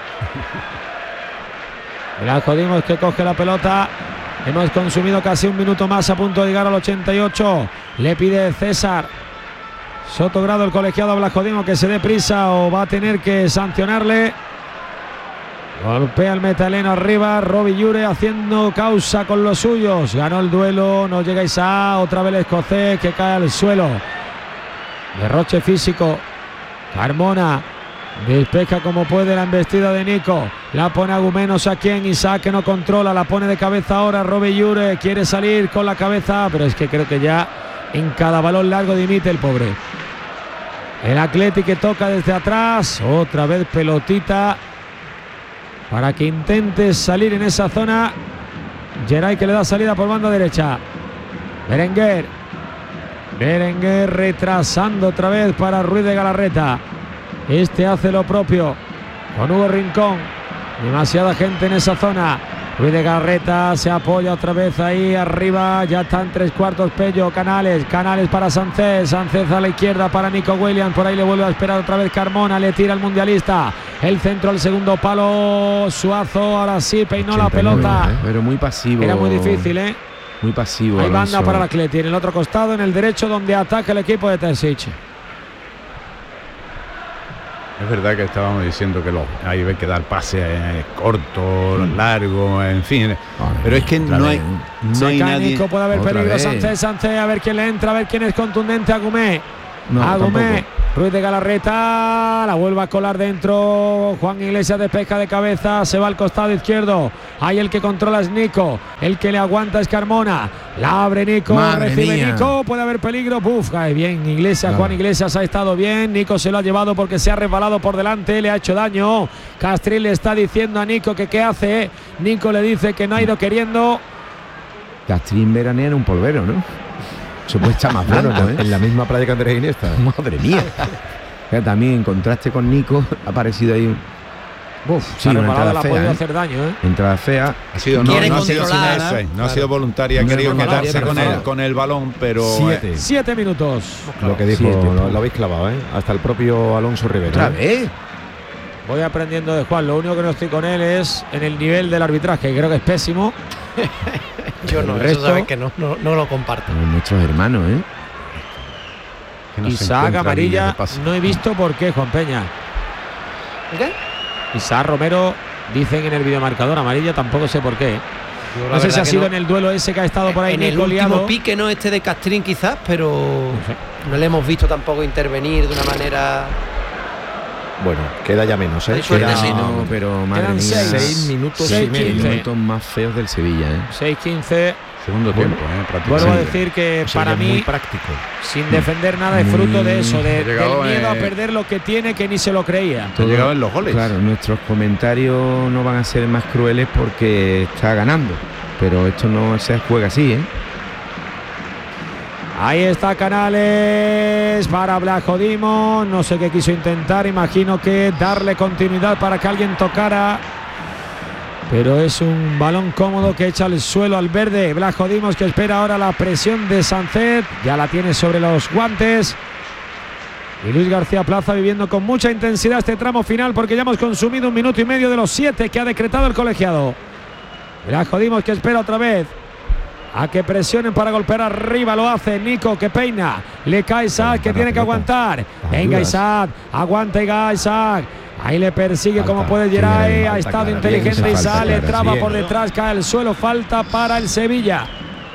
Velasco Dimos que coge la pelota. Hemos consumido casi un minuto más a punto de llegar al ochenta y ocho. Le pide César Sotogrado, el colegiado a Blasco Dimos, que se dé prisa o va a tener que sancionarle. Golpea el metaleno arriba. Robbie Llure haciendo causa con los suyos. Ganó el duelo. No llega Isa. Otra vez el escocés que cae al suelo. Derroche físico. Carmona despeja como puede la embestida de Nico. La pone Agumé, no sé a quién. Isaac que no controla. La pone de cabeza ahora. Robbie Llure quiere salir con la cabeza, pero es que creo que ya en cada balón largo dimite el pobre. El Athletic que toca desde atrás. Otra vez pelotita para que intente salir en esa zona. Geray que le da salida por banda derecha. Berenguer. Berenguer retrasando otra vez para Ruiz de Galarreta. Este hace lo propio con Hugo Rincón. Demasiada gente en esa zona. Ruiz de Galarreta se apoya otra vez ahí arriba. Ya están tres cuartos Pello. Canales. Canales para Sánchez. Sánchez a la izquierda para Nico Williams. Por ahí le vuelve a esperar otra vez Carmona. Le tira el mundialista. El centro al segundo palo. Suazo. Ahora sí peinó la ochenta y nueve, pelota. ¿eh? Pero muy pasivo. Era muy difícil, ¿eh? Muy pasivo. Hay Alonso. banda para el Athletic. En el otro costado, en el derecho, donde ataca el equipo de Terzic. Es verdad que estábamos diciendo que los, hay que dar pases eh, cortos, mm. largos, en fin. Vale, pero es que no hay, no Se hay cae nadie. Nico, puede haber Otra peligro. vez. Sánchez, Sánchez, a ver quién le entra, a ver quién es contundente. Agumé. No, Agumé. tampoco. Ruiz de Galarreta, la vuelve a colar dentro. Juan Iglesias despeja de cabeza, se va al costado izquierdo. Ahí el que controla es Nico, el que le aguanta es Carmona. La abre Nico, Madre recibe mía. Nico, puede haber peligro. Buf, cae bien Iglesias, Claro. Juan Iglesias ha estado bien. Nico se lo ha llevado porque se ha resbalado por delante, le ha hecho daño. Castrín le está diciendo a Nico que qué hace. Nico le dice que no ha ido queriendo. Castrín veranea en un polvero, ¿no? Se puede echar más Bueno, blanco, en, ¿eh? en la misma playa que Andrés Iniesta. Madre mía. Pero también en contraste con Nico ha aparecido ahí. Uf, Sí, se ha una resbalado, entrada la ha fea, podido ¿eh? hacer daño, ¿eh? Entrada fea. Ha sido, no, Quiere no ha sido, controlar, eso es, no claro. ha sido voluntaria, ha No querido era quedarse voluntaria, con pero el, con el balón, pero Siete. eh, Siete minutos. Lo que dijo, Siete, lo, pues. lo habéis clavado, ¿eh? Hasta el propio Alonso Rivera. Otra ¿eh? vez. Voy aprendiendo de Juan. Lo único que no estoy con él es en el nivel del arbitraje, que creo que es pésimo. Yo no, El eso resto- sabes que no, no, no lo comparto. Como nuestros hermanos, ¿eh? que no se Isaac encuentra amarilla, líneas de pase. no he visto por qué, Juan Peña. ¿Qué? Isaac Romero, dicen en el videomarcador amarilla, tampoco sé por qué. Yo la No sé si verdad ha que sido no. en el duelo ese que ha estado por ahí En el Nico último liado. pique, no este de Castrín quizás, pero no le hemos visto tampoco intervenir de una manera. Bueno, queda ya menos, ¿eh? Hay suerte, Queda sí, No, pero madre Quedan mía. seis. seis minutos Seis, y medio. quince. minutos más feos del Sevilla, ¿eh? seis quince. Segundo Bueno, tiempo, eh, prácticamente. Vuelvo a Sí. decir que O sea, para ya muy mí, práctico. sin defender nada, es Muy- fruto de eso, de, Ha llegado, del miedo a eh, perder lo que tiene, que ni se lo creía. Ha llegado en los goles. Claro, nuestros comentarios no van a ser más crueles porque está ganando. Pero esto no se juega así, ¿eh? Ahí está Canales para Blajodimos. No sé qué quiso intentar. Imagino que darle continuidad para que alguien tocara. Pero es un balón cómodo que echa al suelo al verde. Blajodimos que espera ahora la presión de Sánchez. Ya la tiene sobre los guantes. Y Luis García Plaza viviendo con mucha intensidad este tramo final porque ya hemos consumido un minuto y medio de los siete que ha decretado el colegiado. Blajodimos que espera otra vez a que presionen para golpear arriba. Lo hace Nico que peina. Le cae Isaac que tiene que aguantar. Venga Isaac. Aguanta Isaac. Ahí le persigue Falta, como puede tiene Geray. Ha falta estado clara, inteligente bien, esa Isaac. falta Le clara, traba sí. por detrás. Cae al suelo. Falta para el Sevilla.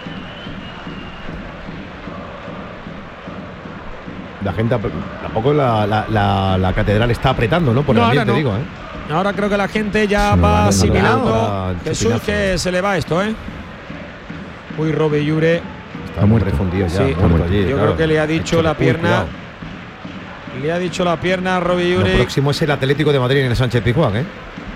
La gente ap- tampoco la, la, la, la catedral está apretando, ¿no? Por el No, ahora ambiente, no. digo, ¿eh? Ahora creo que la gente ya Se nos va va dando asimilando. ahora el Jesús, chupinazo. que se le va esto, ¿eh? Uy, Robe Llure. Está muy refundido ya, Sí, muerto allí. yo claro. creo que le ha dicho Hecho la de- uy, pierna. cuidado. Le ha dicho la pierna a Robe Lo Llure. próximo es el Atlético de Madrid en el Sánchez Pizjuán, ¿eh?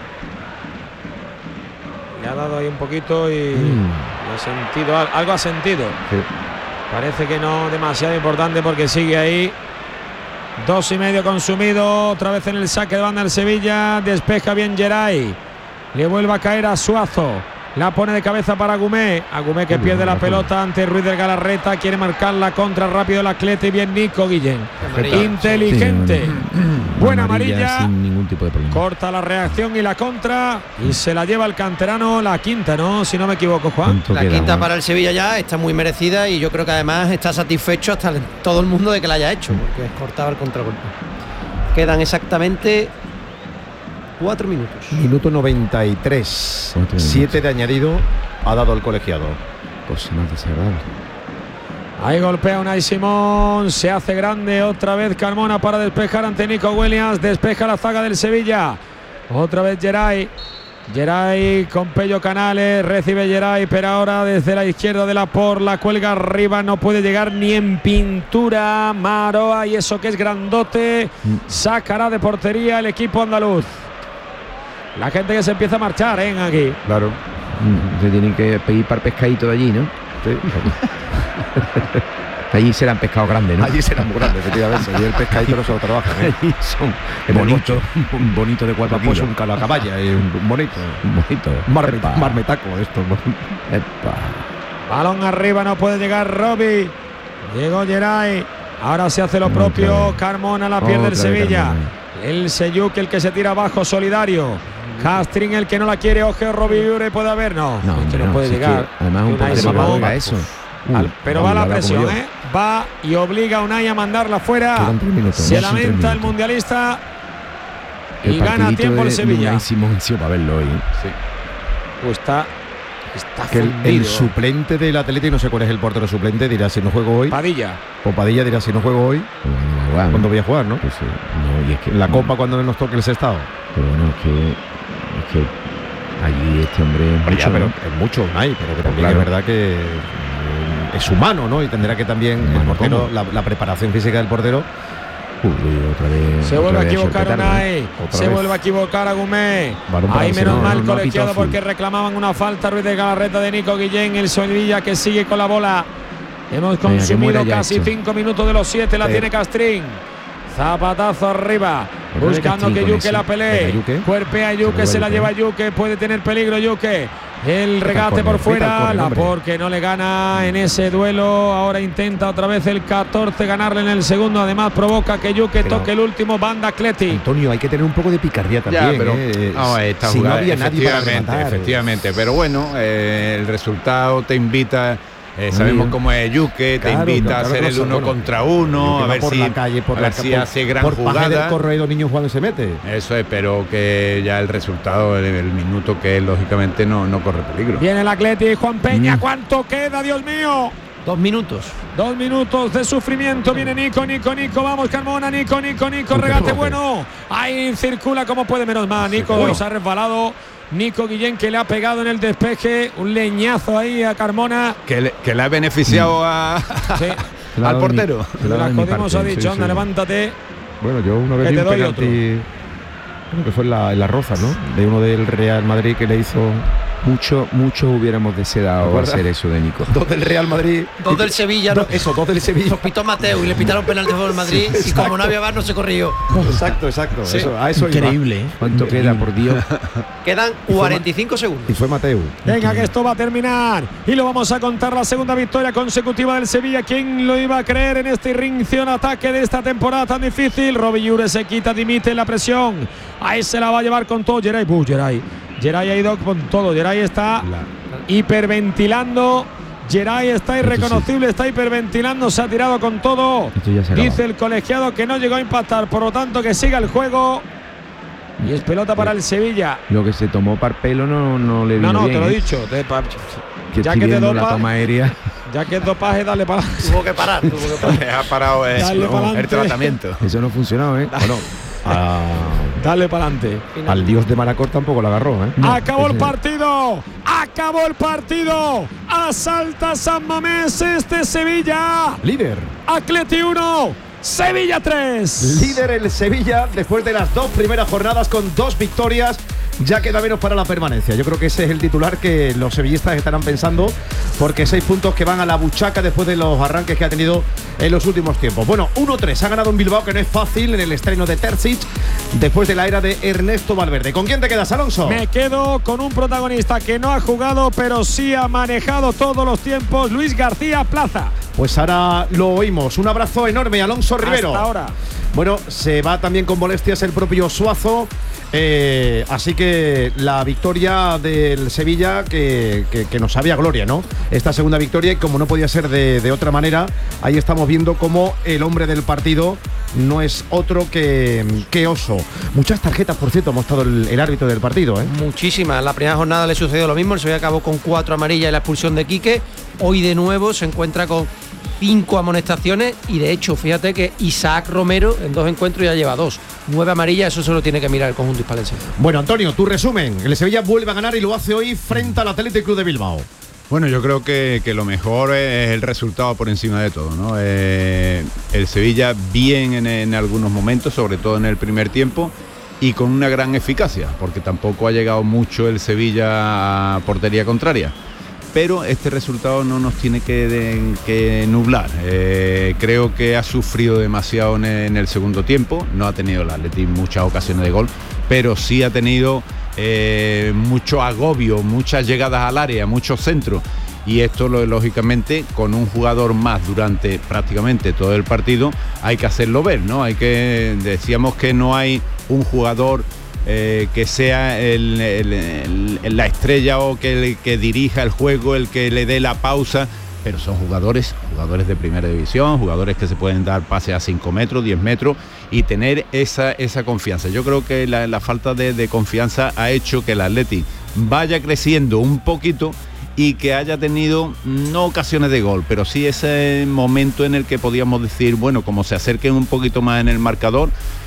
Le ha dado ahí un poquito y, Mm. y ha sentido al- algo ha sentido. Sí. Parece que no demasiado importante porque sigue ahí. Dos y medio consumido. Otra vez en el saque de banda el Sevilla. Despeja bien Geray. Le vuelve a caer a Suazo. La pone de cabeza para Agumé. Agumé que pierde la pelota ante Ruiz del Galarreta. Quiere marcar la contra rápido el Atleti. Bien Nico Guillén. Amarilla. Inteligente. Buena amarilla. Sin ningún tipo de problema. Corta la reacción y la contra. Y se la lleva el canterano. La quinta, ¿no? Si no me equivoco, Juan. ¿Cuánto La queda, quinta Juan? para el Sevilla ya está muy merecida y yo creo que además está satisfecho hasta el- todo el mundo de que la haya hecho, porque cortaba el contragolpe. Quedan exactamente cuatro minutos. Minuto noventa y tres. Cuatro minutos. Siete de añadido ha dado el colegiado. Cosa más desagradable. Ahí golpea Unai Simón, se hace grande otra vez Carmona para despejar ante Nico Williams, despeja la zaga del Sevilla, otra vez Geray, Geray con Pello Canales, recibe Geray, pero ahora desde la izquierda de la por, la cuelga arriba, no puede llegar ni en pintura, Maroa, y eso que es grandote, sacará de portería el equipo andaluz. La gente que se empieza a marchar, ¿eh? Aquí. Claro. Mm, Se tienen que pedir para el pescadito de allí, ¿no? Sí. Allí serán pescados grandes, ¿no? Allí será muy grande, efectivamente. Y el pescadito no se lo trabajan, ¿eh? Allí son En el bonitos, bonitos de cuatro Pues kilos. un calacaballa y un un bonito. Bonito. Marme- Epa. marmetaco esto. ¿no? Epa. Balón arriba, no puede llegar Robbie. Llegó Geray. Ahora se hace lo Otra propio. vez. Carmona la pierde el Otra vez Sevilla. Carmona. El Seyuk, el que se tira abajo, solidario. Castrín, el que no la quiere. Oje, Robbie Ure puede haber. No, No, este hombre, no, puede si es llegar. que además un Unai poco de Simón, demagoga eso. al- Uh, pero vamos, va la habla como presión, yo. ¿eh? Va y obliga a Unai a mandarla fuera. Quedan tres minutos, Se ya son tres lamenta el minutos. mundialista. y gana tiempo el Sevilla. Para verlo hoy. Sí. Pues está, está Que el, el fundido. suplente del Atlético, no sé cuál es el portero suplente, dirá si no juego hoy. Padilla. O Padilla dirá si no juego hoy, ¿cuándo voy a jugar, no? Pues, eh, no, y es que En la Copa cuando nos toque el sextado. Pero bueno, es que, es que allí este hombre es Pero, mucho, ya, pero ¿no? es mucho, Unai, pero que también claro. es verdad que eh, es humano, ¿no? Y tendrá que también el Humano, portero, ¿cómo? la, la preparación física del portero. Uy, otra vez, Se otra vuelve a vez equivocar petardo, Unai. ¿eh? Otra Se vez. vuelve a equivocar Agumé. Balón para Ahí el menos Sevilla. mal No, no ha colegiado pitado porque full. reclamaban una falta. Ruiz de Galarreta de Nico Guillén. El Sevilla que sigue con la bola. Hemos que consumido muera ya casi esto. cinco minutos de los siete. La Sí. tiene Castrín. Zapatazo arriba. Pero de Buscando Castrín que con Yuque ese. la pelee. Venga, Yuque. Cuerpea Yuque, Se se la vuelve, lleva Yuque. Puede tener peligro Yuque. El regate córner, por vete al fuera. córner, La hombre. porque no le gana en ese duelo. Ahora intenta otra vez el catorce ganarle en el segundo. Además provoca que Yuque Pero- toque el último. Banda Atleti. Antonio, hay que tener un poco de picardía también. Ya, pero ¿eh? no, esta si no jugada, había nadie para efectivamente, rematar. efectivamente. Pero bueno, eh, el resultado te invita. eh, sabemos bien. cómo es Yuque, te Claro, invita claro, a hacer claro, el uno bueno, contra uno, Que a va ver por si, la calle, por a la ver si por- hace gran por Paje del jugada. Corredor niños jugando se mete. Eso es, pero que ya el resultado, el, el minuto que es, lógicamente no, no corre peligro. Viene el Atleti. Juan Peña. Mm. ¿Cuánto queda, Dios mío? Dos minutos. Dos minutos de sufrimiento. Viene Nico, Nico, Nico. Vamos, Carmona. Nico, Nico, Nico. Regate bueno. Ahí circula como puede, menos mal. Nico Bueno. se ha resbalado. Nico Guillén que le ha pegado en el despeje. Un leñazo ahí a Carmona. Que le, que le ha beneficiado a, Sí. Se la ha al dado de mi- portero. se la ha dado La de mi Codemos parte, ha dicho, sí, anda, sí. levántate. Bueno, yo una vez Que vi te un doy penalti, creo que fue en la, en la Roza, ¿no? De uno del Real Madrid que le hizo Mucho, muchos hubiéramos deseado ¿Recuerdas? hacer eso de Nico. dos del Real Madrid. Dos del Sevilla, ¿no? Dos- eso, dos del Sevilla. Los pitó Mateo y le pitaron penalti por el Madrid. Sí, y como exacto. no había bar, no se corrió. Exacto, exacto. Sí. Eso, a eso iba. Increíble, ¿eh? ¿Cuánto queda, por Dios? Quedan cuarenta y cinco segundos. Y fue Mateo. Venga, que esto va a terminar. Y lo vamos a contar, la segunda victoria consecutiva del Sevilla. ¿Quién lo iba a creer en este inicio de ataque de esta temporada tan difícil? Robbie Llure se quita, dimite la presión. Ahí se la va a llevar con todo Geray. Uh, Geray. Geray ha ido con todo. Geray está hiperventilando. Geray está irreconocible, está hiperventilando, se ha tirado con todo. Esto ya se acaba. Dice el colegiado que no llegó a impactar, por lo tanto que siga el juego. Y es pelota para el Sevilla. Lo que se tomó para el pelo no, no le vino No, no, bien, te lo he ¿eh? dicho. Te- pa- Que ya estoy que te viendo la dopa- toma aérea. Ya que es dopaje, dale para Tuvo que parar, tuvo que parar. ha parado eh, Dale no, pa'lante. el tratamiento. Eso no ha funcionado, ¿eh? Bueno, a- Dale para adelante. al dios de Manacor tampoco lo agarró, ¿eh? Acabó el ese- partido. Acabó el partido. Asalta San Mamés este Sevilla. Líder. Atleti uno. Sevilla tres. Líder el Sevilla después de las dos primeras jornadas con dos victorias. Ya queda menos para la permanencia. Yo creo que ese es el titular que los sevillistas estarán pensando, porque seis puntos que van a la buchaca después de los arranques que ha tenido en los últimos tiempos. Bueno, uno tres ha ganado en Bilbao, que no es fácil, en el estreno de Terzic, después de la era de Ernesto Valverde. ¿Con quién te quedas, Alonso? Me quedo con un protagonista que no ha jugado, pero sí ha manejado todos los tiempos. Luis García Plaza. Pues ahora lo oímos. Un abrazo enorme, Alonso Rivero. Hasta ahora. Bueno, se va también con molestias el propio Suazo. Eh, así que la victoria del Sevilla que, que, que nos sabe a gloria, ¿no? Esta segunda victoria, y como no podía ser de, de otra manera, ahí estamos viendo cómo el hombre del partido no es otro que, que Oso. Muchas tarjetas, por cierto, ha mostrado el, el árbitro del partido, ¿eh? Muchísimas. En la primera jornada le sucedió lo mismo. El Sevilla acabó con cuatro amarillas y la expulsión de Quique. Hoy de nuevo se encuentra con cinco amonestaciones y de hecho, fíjate que Isaac Romero en dos encuentros ya lleva dos. Nueve amarillas, eso se lo tiene que mirar el conjunto hispalense. Bueno, Antonio, tu resumen. El Sevilla vuelve a ganar y lo hace hoy frente al Athletic Club de Bilbao. Bueno, yo creo que, que lo mejor es el resultado por encima de todo, ¿no? Eh, el Sevilla bien en, en algunos momentos, sobre todo en el primer tiempo, y con una gran eficacia, porque tampoco ha llegado mucho el Sevilla a portería contraria. Pero este resultado no nos tiene que, de, que nublar. Eh, creo que ha sufrido demasiado en, en el segundo tiempo. No ha tenido el Atleti muchas ocasiones de gol, pero sí ha tenido eh, mucho agobio, muchas llegadas al área, muchos centros. Y esto, lo, lógicamente, con un jugador más durante prácticamente todo el partido, hay que hacerlo ver, ¿no? Hay que, decíamos que no hay un jugador Eh, que sea el, el, el, la estrella o que, el, que dirija el juego, el que le dé la pausa, pero son jugadores, jugadores de primera división, jugadores que se pueden dar pases a cinco metros, diez metros y tener esa, esa confianza. Yo creo que la, la falta de, de confianza ha hecho que el Atleti vaya creciendo un poquito y que haya tenido no ocasiones de gol, pero sí ese momento en el que podíamos decir, bueno, como se acerquen un poquito más en el marcador,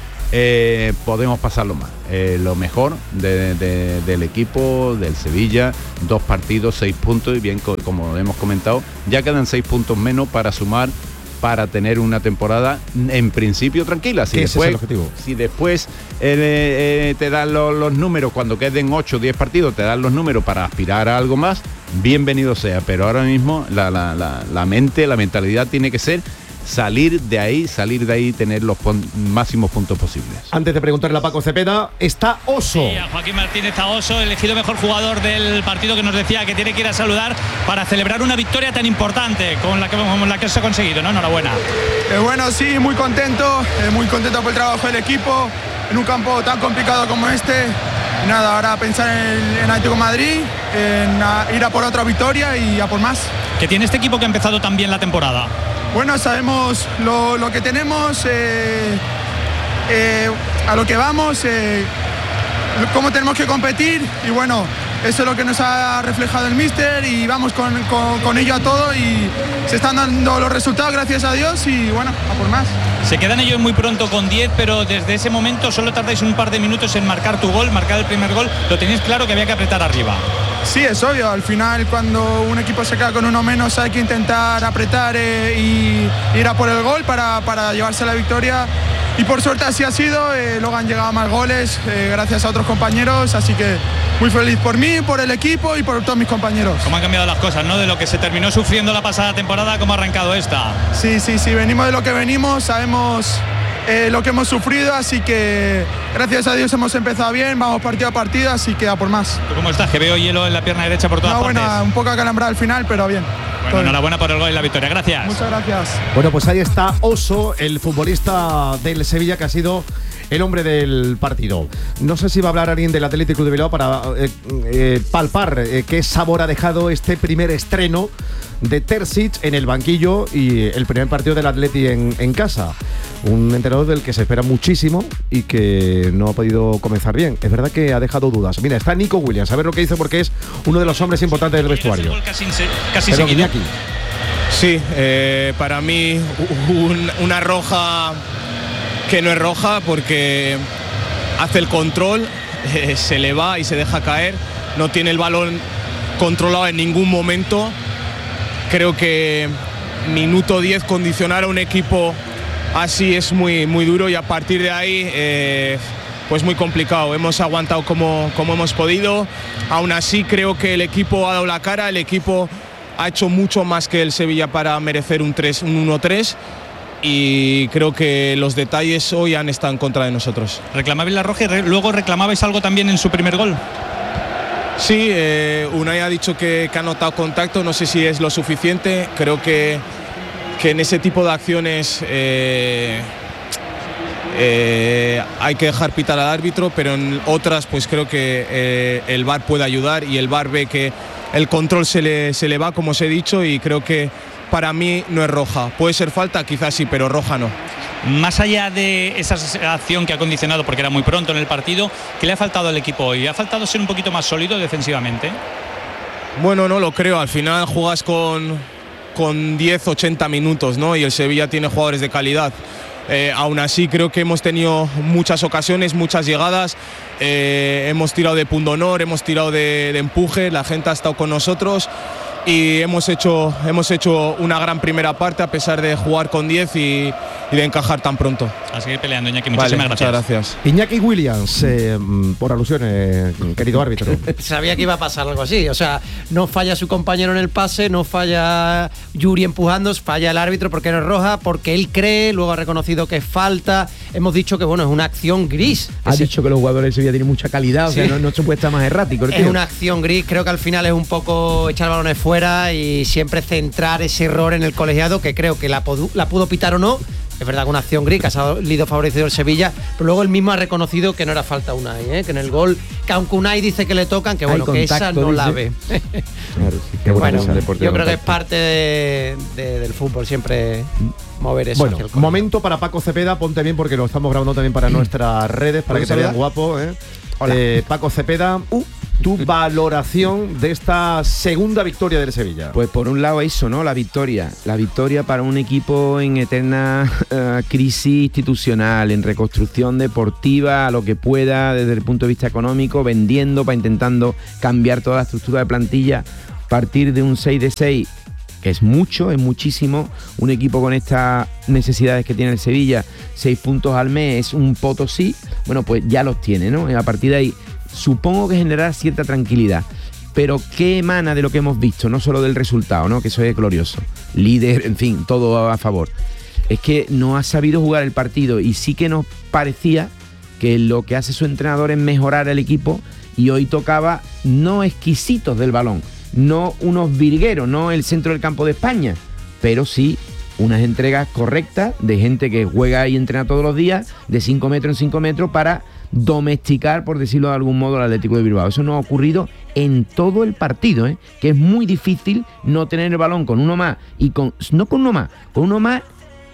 eh, podemos pasarlo más. Eh, lo mejor de, de, del equipo, del Sevilla, dos partidos, seis puntos y bien, como hemos comentado, ya quedan seis puntos menos para sumar, para tener una temporada en principio tranquila. Si después, es el objetivo. Si después eh, eh, te dan los, los números, cuando queden ocho o diez partidos, te dan los números para aspirar a algo más, bienvenido sea, pero ahora mismo la, la, la, la mente, la mentalidad tiene que ser salir de ahí, salir de ahí y tener los pon- máximos puntos posibles. Antes de preguntarle a Paco Cepeda, está Oso. Sí, a Joaquín Martínez está Oso, elegido mejor jugador del partido, que nos decía que tiene que ir a saludar para celebrar una victoria tan importante como la que, como la que se ha conseguido, ¿no? Enhorabuena. Eh, bueno, sí, muy contento, eh, muy contento por el trabajo del equipo en un campo tan complicado como este. Y nada, ahora pensar en, en Atlético de Madrid, en a, ir a por otra victoria y a por más. ¿Qué tiene este equipo que ha empezado tan bien la temporada? Bueno, sabemos lo, lo que tenemos, eh, eh, a lo que vamos, eh, cómo tenemos que competir y bueno, eso es lo que nos ha reflejado el míster y vamos con, con, con ello a todo y se están dando los resultados, gracias a Dios, y bueno, a por más. Se quedan ellos muy pronto con diez, pero desde ese momento solo tardáis un par de minutos en marcar tu gol, marcar el primer gol. Lo tenéis claro que había que apretar arriba. Sí, es obvio, al final cuando un equipo se queda con uno menos hay que intentar apretar eh, y ir a por el gol para, para llevarse la victoria. Y por suerte así ha sido, eh, luego han llegado más goles eh, gracias a otros compañeros, así que muy feliz por mí, por el equipo y por todos mis compañeros. ¿Cómo han cambiado las cosas, no? De lo que se terminó sufriendo la pasada temporada, ¿cómo ha arrancado esta? Sí, sí, sí, venimos de lo que venimos, sabemos eh, lo que hemos sufrido, así que gracias a Dios hemos empezado bien, vamos partido a partido, así que a por más. ¿Tú cómo estás? Que veo hielo en la pierna derecha por todas no, partes. Bueno, un poco acalambrado al final, pero bien. Bueno, enhorabuena por el gol y la victoria, gracias. Muchas gracias. Bueno, pues ahí está Oso, el futbolista del Sevilla que ha sido el hombre del partido. No sé si va a hablar alguien del Athletic Club de Bilbao para eh, eh, palpar eh, qué sabor ha dejado este primer estreno de Terzic en el banquillo y el primer partido del Atleti en, en casa. Un entrenador del que se espera muchísimo y que no ha podido comenzar bien. Es verdad que ha dejado dudas. Mira, está Nico Williams, a ver lo que dice porque es uno de los hombres importantes del vestuario. Casi, casi Pero seguido. Iñaki. Sí, eh, para mí un, una roja que no es roja porque hace el control, eh, se le va y se deja caer, no tiene el balón controlado en ningún momento. Creo que minuto diez condicionar a un equipo así es muy, muy duro y a partir de ahí eh, pues muy complicado. Hemos aguantado como, como hemos podido, aún así creo que el equipo ha dado la cara, el equipo ha hecho mucho más que el Sevilla para merecer un, un uno tres y creo que los detalles hoy han estado en contra de nosotros. Reclamabais la roja y re luego reclamabais algo también en su primer gol. Sí, eh, Unai ha dicho que, que ha notado contacto, no sé si es lo suficiente, creo que, que en ese tipo de acciones eh, eh, hay que dejar pitar al árbitro, pero en otras pues creo que eh, el V A R puede ayudar y el V A R ve que el control se le, se le va, como os he dicho, y creo que para mí no es roja. Puede ser falta, quizás sí, pero roja no. Más allá de esa acción que ha condicionado, porque era muy pronto en el partido, ¿qué le ha faltado al equipo hoy? ¿Ha faltado ser un poquito más sólido defensivamente? Bueno, no lo creo. Al final juegas con, con diez, ochenta minutos, ¿no? Y el Sevilla tiene jugadores de calidad. Eh, aún así creo que hemos tenido muchas ocasiones, muchas llegadas, eh, hemos tirado de pundonor, hemos tirado de, de empuje, la gente ha estado con nosotros y hemos hecho, hemos hecho una gran primera parte a pesar de jugar con diez y, y de encajar tan pronto. A seguir peleando, Iñaki, muchísimas vale, gracias. Muchas gracias. Iñaki Williams, eh, por alusiones, querido árbitro. Sabía que iba a pasar algo así, o sea, no falla su compañero en el pase, no falla Yuri empujando, falla el árbitro porque no es roja, porque él cree, luego ha reconocido que es falta. Hemos dicho que bueno, es una acción gris. Ha Ese, dicho que los jugadores de Sevilla tienen mucha calidad, sí. O sea, no, no se puede estar más errático. Es una acción gris, creo que al final es un poco echar balones fuera y siempre centrar ese error en el colegiado, que creo que la, la pudo pitar o no. Es verdad que una acción gris que ha salido favorecido el Sevilla, pero luego él mismo ha reconocido que no era falta Unai, ¿eh? Que en el gol, que aunque Unai dice que le tocan, que bueno, que esa no la ve. Claro, sí, qué bueno, cosa. yo creo que es parte de, de, del fútbol siempre mover eso. Bueno, momento para Paco Cepeda, ponte bien porque lo estamos grabando también para nuestras redes, para que te vean guapo, ¿eh? Eh, Paco Cepeda, uh, tu valoración de esta segunda victoria del Sevilla. Pues por un lado eso, ¿no? La victoria. La victoria para un equipo en eterna uh, crisis institucional, en reconstrucción deportiva, a lo que pueda desde el punto de vista económico, vendiendo para intentando cambiar toda la estructura de plantilla. Partir de un seis de seis, que es mucho, es muchísimo. Un equipo con estas necesidades que tiene el Sevilla, seis puntos al mes, es un Potosí, bueno, pues ya los tiene, ¿no? Y a partir de ahí, supongo que generará cierta tranquilidad. Pero ¿qué emana de lo que hemos visto? No solo del resultado, ¿no? Que eso es glorioso. Líder, en fin, todo a favor. Es que no ha sabido jugar el partido y sí que nos parecía que lo que hace su entrenador es mejorar el equipo y hoy tocaba no exquisitos del balón, no unos virgueros, no el centro del campo de España, pero sí unas entregas correctas de gente que juega y entrena todos los días, de cinco metros en cinco metros, para domesticar, por decirlo de algún modo, al Atlético de Bilbao. Eso no ha ocurrido en todo el partido, ¿eh? Que es muy difícil no tener el balón con uno más, y con no con uno más, con uno más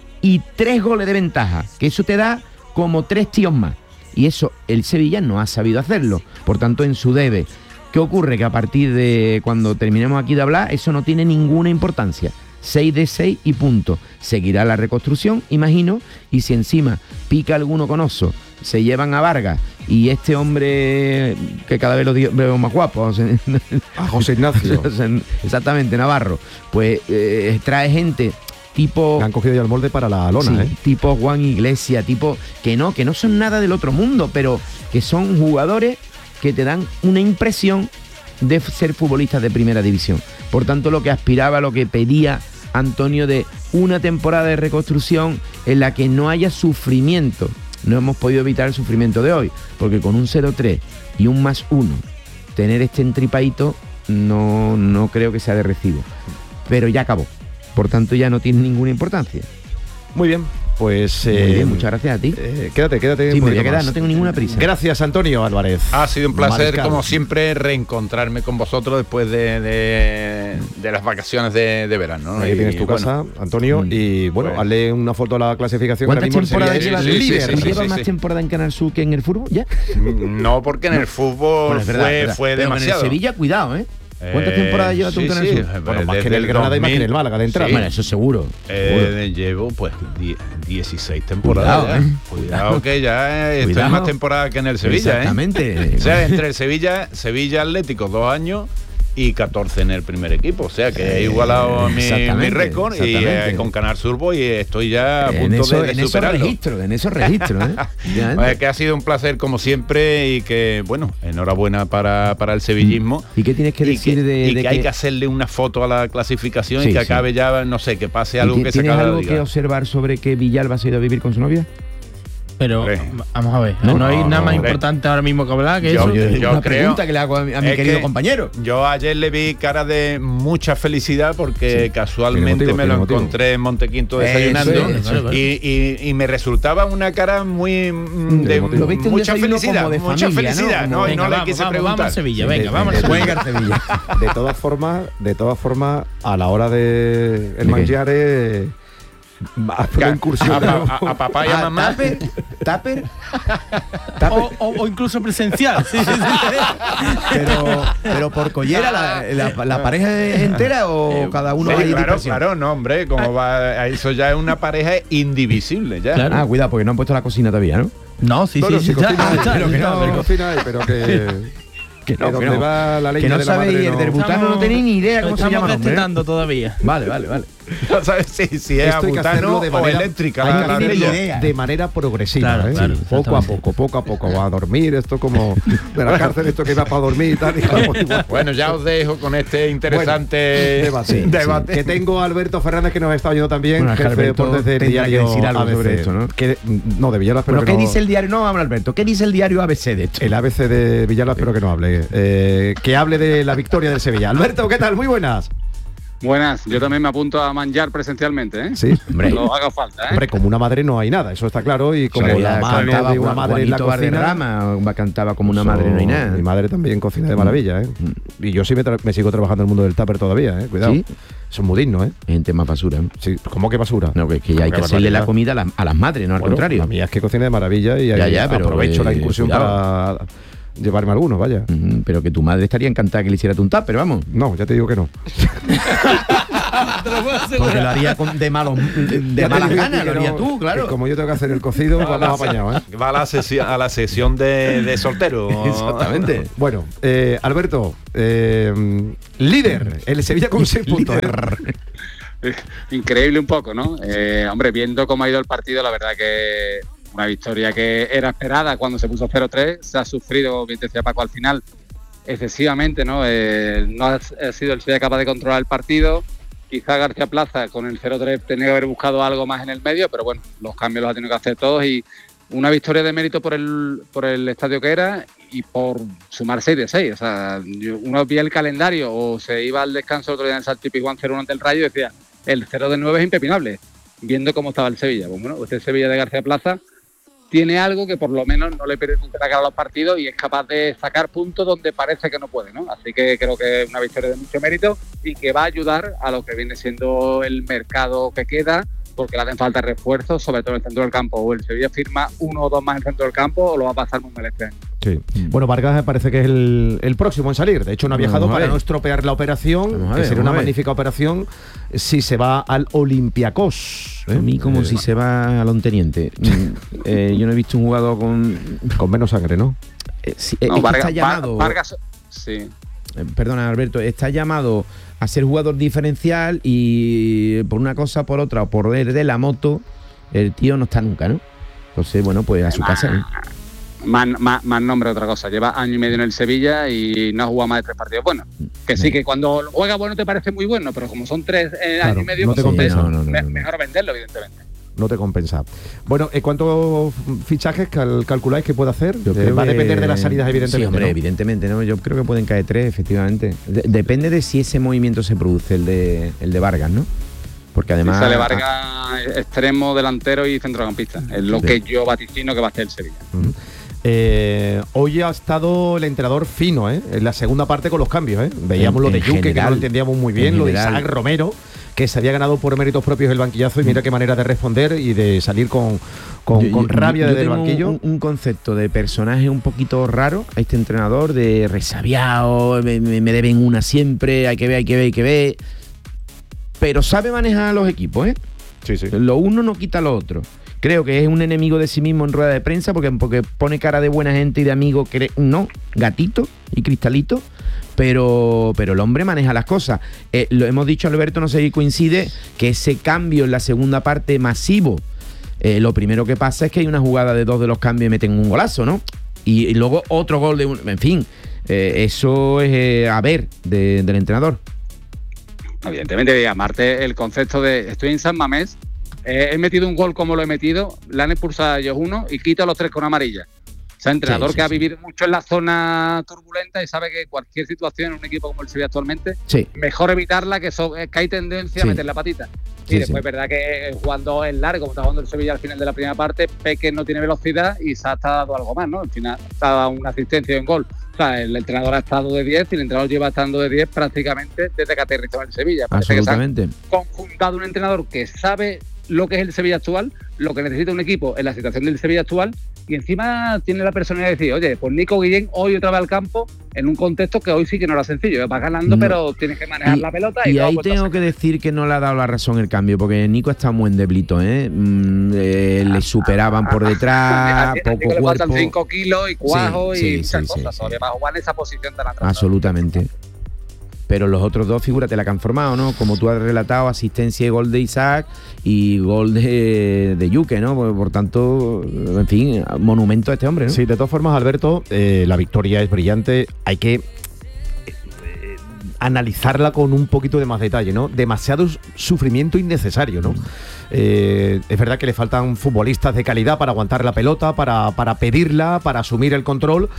y tres goles de ventaja, que eso te da como tres tíos más. Y eso el Sevilla no ha sabido hacerlo, por tanto en su debe. ¿Qué ocurre? Que a partir de cuando terminemos aquí de hablar, eso no tiene ninguna importancia. seis de seis y punto. Seguirá la reconstrucción, imagino, y si encima pica alguno con oso, se llevan a Vargas y este hombre que cada vez lo veo más guapo, José, a José Ignacio, exactamente, Navarro, pues eh, trae gente tipo... Le han cogido ya el molde para la lona, sí, ¿eh? Tipo Juan Iglesias, tipo que no, que no son nada del otro mundo, pero que son jugadores que te dan una impresión de ser futbolistas de primera división. Por tanto, lo que aspiraba, lo que pedía Antonio, de una temporada de reconstrucción en la que no haya sufrimiento. No hemos podido evitar el sufrimiento de hoy, porque con un cero tres y un más uno, tener este entripadito no, no creo que sea de recibo. Pero ya acabó. Por tanto, ya no tiene ninguna importancia. Muy bien. Pues Muy eh, bien, muchas gracias a ti. Eh, quédate, quédate. Sí, me voy a quedar, más. no tengo ninguna prisa. Gracias, Antonio Álvarez. Ha sido un placer, Mariscal. como siempre, reencontrarme con vosotros después de, de, de las vacaciones de, de verano, ¿no? Ahí Y, tienes tu bueno, casa, Antonio, y bueno, Bueno. hazle una foto a la clasificación. ¿Cuántas ahora mismo el temporadas Sevilla llevas es sí, sí, líder? sí, ¿Tú sí, llevas sí, más sí. temporada en Canal Sur que en el fútbol? ¿Ya? No, porque en el fútbol Bueno, es verdad, fue, es verdad. fue Pero con demasiado. el Sevilla, cuidado, ¿eh? ¿Cuántas Eh, temporadas llevas tú en sí, Canal sí, Sur? Bueno, más que desde en el Granada y más que en el dos mil. Málaga de entrada. Sí. Bueno, eso seguro. Eh, llevo pues die- dieciséis temporadas. Cuidado, ya. ¿eh? Cuidado que ya estoy Cuidado. más temporada que en el Sevilla. Exactamente. ¿eh? O sea, entre el Sevilla, Sevilla Atlético, dos años y catorce en el primer equipo. O sea, que he igualado mi, mi Exactamente, récord y exactamente. eh, con Canal Sur voy y estoy ya a En, punto eso, de, de en esos superarlo. registros, en esos registros, ¿eh? Ya, Pues que ha sido un placer como siempre y que, bueno, enhorabuena para, para el sevillismo. ¿Y qué tienes que Y decir que, de, y de que hay que hacerle una foto a la clasificación Sí, y que sí. acabe ya, no sé, que pase ¿Y algo ti- que se ¿Tienes acabe algo la que liga. observar sobre que Villalba se ha ido a vivir con su novia? Pero Hombre. vamos a ver, No, no, hay no, nada no, más hombre. importante ahora mismo que hablar que Yo- eso. yo- Una creo- pregunta que le hago a mi, a mi Es querido que compañero. Yo ayer le vi cara de mucha felicidad porque casualmente Tiene motivo, me tiene lo motivo. encontré en Montequinto Eso desayunando es, eso es. y, y- y me resultaba una cara muy mm, de motivo. Lo viste un mucha desayuno felicidad, como de mucha familia, ¿no? felicidad, Como- ¿no? Y Venga, no le vamos, quise vamos, preguntar. vamos a Sevilla, De- venga, de- vamos a de- Sevilla. Juega Sevilla. De todas formas, de todas formas, a la hora de el qué? mangiare, haz una incursión. a, de- a- a papá y a Ah, mamá. Tupper, Tupper, O, o- o incluso presencial. Sí, sí, sí. pero, pero por collera, la, la- la pareja es entera o cada uno Sí, hay claro, dispersión? claro, no, hombre, como va, eso ya es una pareja indivisible, ya. Claro. Ah, cuidado, porque no han puesto la cocina todavía, ¿no? No, sí, Bueno, sí, sí, sí. cocina hay, está, pero que está, no, pero- cocina hay, pero que Que que donde va la leña que no de la sabéis, madre el no- derbutano no tenéis ni idea cómo se estamos llama el hombre, ¿eh? destetando todavía. Vale, vale, vale. No sabes si, si es Esto hay que butano hacerlo de o manera- eléctrica. hay la- que la tener leña. idea. de manera progresiva, Claro, ¿eh? claro, Sí, poco a exactamente. poco, poco a poco va a dormir, esto como de la cárcel, esto que va para dormir y tal. Y vamos igual. Bueno, ya os dejo con este interesante debate. debate. Que tengo a Alberto Fernández que nos está oyendo también, Bueno, es que jefe de Alberto deportes del tendrá que diario decir algo A B C. sobre esto, ¿no? Que, no, de Villalba, pero Pero que ¿qué no- dice el diario? No, vamos, Alberto. ¿Qué dice el diario A B C de esto? El A B C de Villalba, espero que no hable. Eh, que hable de la victoria del Sevilla. Alberto, ¿qué tal? Muy buenas. Buenas, yo también me apunto a manjar presencialmente, ¿eh? Sí, hombre. No haga falta, ¿eh? Hombre, como una madre no hay nada, eso está claro. Y como O sea, la ya mano cantaba de una madre en la Juanito cocina. Valderrama, cantaba como una Eso, madre no hay nada. Mi madre también cocina de maravilla, ¿eh? Y yo sí me, tra- me sigo trabajando en el mundo del tupper todavía, ¿eh? Cuidado. ¿Sí? Son muy dignos, ¿eh? Gente más basura. ¿eh? Sí, ¿cómo que basura? No, que, que ya hay Qué que hacerle la barbaridad. comida a las, a las madres, no al Bueno, contrario. La mía es que cocina de maravilla y Ya, ahí ya, pero, aprovecho eh, la incursión cuidado. para llevarme algunos, vaya. Ujú, pero que tu madre estaría encantada que le hiciera un tupper, vamos. No, ya te digo que no. Porque lo haría con, de malos de, de Ya te malas digo ganas, que lo harías no, tú, que claro. como yo tengo que hacer el cocido, vamos apañados, ¿eh? Va a la sesión, a la sesión de, de soltero. Exactamente. Bueno, eh, Alberto, eh, líder, el Sevilla con seis puntos. ¿eh? Increíble un poco, ¿no? Eh, hombre, viendo cómo ha ido el partido, la verdad que una victoria que era esperada cuando se puso cero tres, se ha sufrido, bien decía Paco, al final, excesivamente, ¿no? Eh, no ha, ha sido el Sevilla capaz de controlar el partido. Quizá García Plaza con el cero tres tenía que haber buscado algo más en el medio, pero bueno, los cambios los ha tenido que hacer todos y una victoria de mérito por el, por el estadio que era y por sumar seis de seis. O sea, yo, uno veía el calendario o se iba al descanso el otro día en el Salto y Pizjuán cero uno ante el Rayo y decía, el cero de nueve es impepinable, viendo cómo estaba el Sevilla. Pues bueno, este Sevilla de García Plaza tiene algo que por lo menos no le permite la cara a los partidos y es capaz de sacar puntos donde parece que no puede, ¿no? Así que creo que es una victoria de mucho mérito y que va a ayudar a lo que viene siendo el mercado que queda, porque le hacen falta refuerzos, sobre todo en el centro del campo. O el Sevilla firma uno o dos más en el centro del campo o lo va a pasar muy mal este año. Sí. Bueno, Vargas me parece que es el, el próximo en salir. De hecho, no ha viajado Vamos a para ver. no estropear la operación, Vamos a que ver, sería vamos una a ver. magnífica operación si se va al Olympiacos. ¿eh? A mí como Eh, si se va a Lonteniente. Mm, eh, yo no he visto un jugador con... Con menos sangre, ¿no? Eh, sí, eh, No, es que Vargas, está llamado... Vargas, sí. Eh, Perdona, Alberto, está llamado a ser jugador diferencial y por una cosa, por otra, o por el de la moto, el tío no está nunca, ¿no? Entonces, bueno, pues a su casa. ¿no? Más, más, más nombre otra cosa. Lleva año y medio en el Sevilla y no ha jugado más de tres partidos buenos. Que sí, que cuando juega bueno te parece muy bueno, pero como son tres eh, Claro, años y medio, no te pues compensa. entonces No, no, no, me- no, no. mejor venderlo, evidentemente. No te compensa. Bueno, ¿eh, ¿cuántos fichajes cal- calculáis que puede hacer? Yo Eh, creo va a que- depender de las salidas, evidentemente. Sí, hombre, ¿no? evidentemente, ¿no? Yo creo que pueden caer tres, efectivamente. De- depende de si ese movimiento se produce, el de, el de Vargas, ¿no? Porque además... Y sale Vargas, extremo, delantero y centrocampista. Es lo Sí. que yo vaticino que va a hacer el Sevilla. Ujú. Eh, hoy ha estado el entrenador fino, ¿eh? En la segunda parte con los cambios, ¿eh? Veíamos En- lo de en Yuque, que no general, lo entendíamos muy bien, en lo de general. Isaac Romero, que se había ganado por méritos propios el banquillazo y mira qué manera de responder y de salir con, con, Yo- con yo- rabia yo desde el tengo banquillo. Un, un concepto de personaje un poquito raro a este entrenador, de resabiado, me, me- me deben una siempre, hay que ver, hay que ver, hay que ver. Pero sabe manejar a los equipos, ¿eh? Sí, sí. Lo uno no quita lo otro. Creo que es un enemigo de sí mismo en rueda de prensa porque, porque pone cara de buena gente y de amigo, cre- no, gatito y cristalito, pero, pero el hombre maneja las cosas. Eh, lo hemos dicho, Alberto, no sé si coincide, que ese cambio en la segunda parte masivo, eh, lo primero que pasa es que hay una jugada de dos de los cambios y meten un golazo, ¿no? Y, y luego otro gol de un... En fin, eh, eso es eh, a ver de- del entrenador. Evidentemente, llamarte el concepto de estoy en San Mamés, eh, he metido un gol como lo he metido, le han expulsado a ellos uno y quito a los tres con amarilla. O sea, entrenador Sí, sí, que ha sí. vivido mucho en la zona turbulenta y sabe que cualquier situación en un equipo como el Sevilla actualmente, Sí. mejor evitarla, que, so- que hay tendencia Sí. a meter la patita. Sí, Y después sí. es verdad que jugando en largo, como está jugando el Sevilla al final de la primera parte, Peque no tiene velocidad y se ha dado algo más, ¿no? Al final ha dado una asistencia en gol. O sea, el entrenador ha estado de diez y el entrenador lleva estando de diez prácticamente desde que aterrizó en el Sevilla. Parece que se han Absolutamente. conjuntado un entrenador que sabe lo que es el Sevilla actual, lo que necesita un equipo en la situación del Sevilla actual y encima tiene la personalidad de decir, oye, pues Nico Guillén hoy otra vez al campo en un contexto que hoy sí que no era sencillo, vas ganando No. pero tienes que manejar la pelota y, y no ahí ha vuelto a tengo sacar. que decir que no le ha dado la razón el cambio, porque Nico está muy endeblito, ¿eh? Mm, eh, le superaban por detrás, A- a- a poco Nico le faltan cuerpo. cinco kilos y cuajo Sí, y sí, muchas sí, cosas, sí, todavía va a jugar en esa posición tan atrás. Absolutamente. Pero los otros dos, figúrate la que han formado, ¿no? Como tú has relatado, asistencia y gol de Isaac y gol de, de Yuque, ¿no? Por, por tanto, en fin, monumento a este hombre, ¿no? Sí, de todas formas, Alberto, eh, la victoria es brillante. Hay que eh, eh, analizarla con un poquito de más detalle, ¿no? Demasiado sufrimiento innecesario, ¿no? Eh, es verdad que le faltan futbolistas de calidad para aguantar la pelota, para, para pedirla, para asumir el control,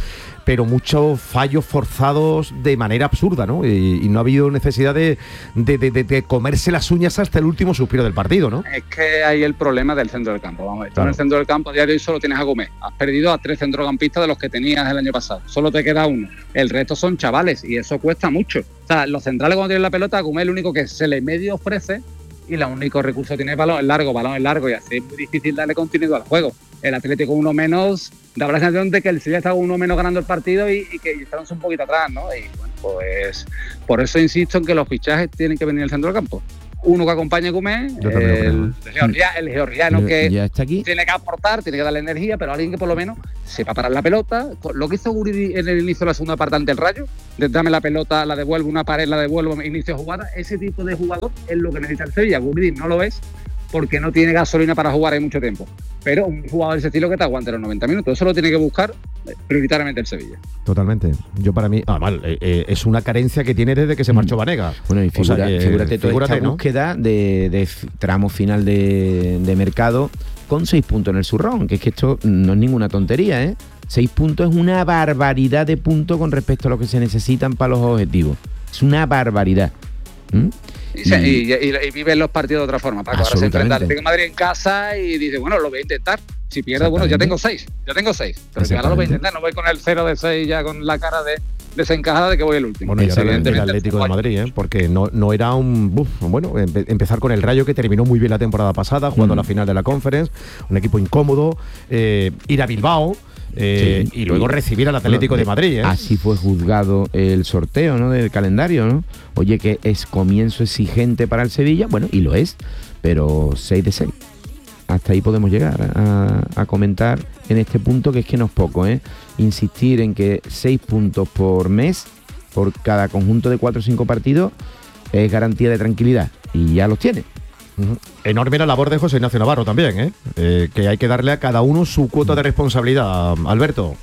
pero muchos fallos forzados de manera absurda, ¿no? Y, y no ha habido necesidad de, de, de, de, de comerse las uñas hasta el último suspiro del partido, ¿no? Es que hay el problema del centro del campo. Vamos a ver, claro. En el centro del campo a día de hoy solo tienes a Gómez. Has perdido a tres centrocampistas de los que tenías el año pasado. Solo te queda uno. El resto son chavales y eso cuesta mucho. O sea, los centrales cuando tienen la pelota, a Gómez es el único que se le medio ofrece y el único recurso que tiene es balón es largo, balón es largo y así es muy difícil darle continuidad al juego. El Atlético uno menos, da la sensación de que el Sevilla está uno menos ganando el partido y, y que están un poquito atrás, ¿no? Y bueno, pues por eso insisto en que los fichajes tienen que venir del centro del campo. Uno que acompañe a Gómez, el, el, georgiano, el georgiano que ya está aquí. Tiene que aportar, tiene que darle energía, pero alguien que por lo menos sepa parar la pelota. Lo que hizo Guridi en el inicio de la segunda parte ante el Rayo, de dame la pelota, la devuelvo, una pared, la devuelvo, inicio de jugada, ese tipo de jugador es lo que necesita el Sevilla. Guridi no lo es porque no tiene gasolina para jugar ahí mucho tiempo. Pero un jugador de ese estilo que te aguante los noventa minutos, eso lo tiene que buscar prioritariamente el Sevilla. Totalmente. Yo para mí, además, eh, eh, es una carencia que tiene desde que se marchó Vanega. Bueno, y figura, o sea, eh, figúrate toda figúrate, esta ¿no? búsqueda de, de tramo final de, de mercado con seis puntos en el zurrón, que es que esto no es ninguna tontería, ¿eh? Seis puntos es una barbaridad de puntos con respecto a lo que se necesitan para los objetivos. Es una barbaridad. ¿Mm? Y, y, y, y, y viven los partidos de otra forma, Paco. Ahora se enfrenta al Atlético de Madrid en casa y dice, bueno, lo voy a intentar. Si pierdo, bueno, ya tengo seis, ya tengo seis. Pero si ahora lo voy a intentar, no voy con el cero de seis ya con la cara de desencajada de que voy el último. Bueno, y ahora el Atlético de Madrid, ¿eh? Porque no, no era un... Uf, bueno, empe- empezar con el Rayo, que terminó muy bien la temporada pasada, jugando mm. la final de la Conference, un equipo incómodo, eh, ir a Bilbao... Eh, sí, y luego recibir al Atlético bueno, de Madrid, ¿eh? Así fue juzgado el sorteo, ¿no? Del calendario, ¿no? Oye, que es comienzo exigente para el Sevilla, bueno, y lo es, pero seis de seis. Hasta ahí podemos llegar a, a comentar en este punto, que es que no es poco, ¿eh? Insistir en que seis puntos por mes, por cada conjunto de cuatro o cinco partidos, es garantía de tranquilidad, y ya los tiene. Uh-huh. Enorme la labor de José Ignacio Navarro también, ¿eh? Eh, que hay que darle a cada uno su cuota de responsabilidad, Alberto.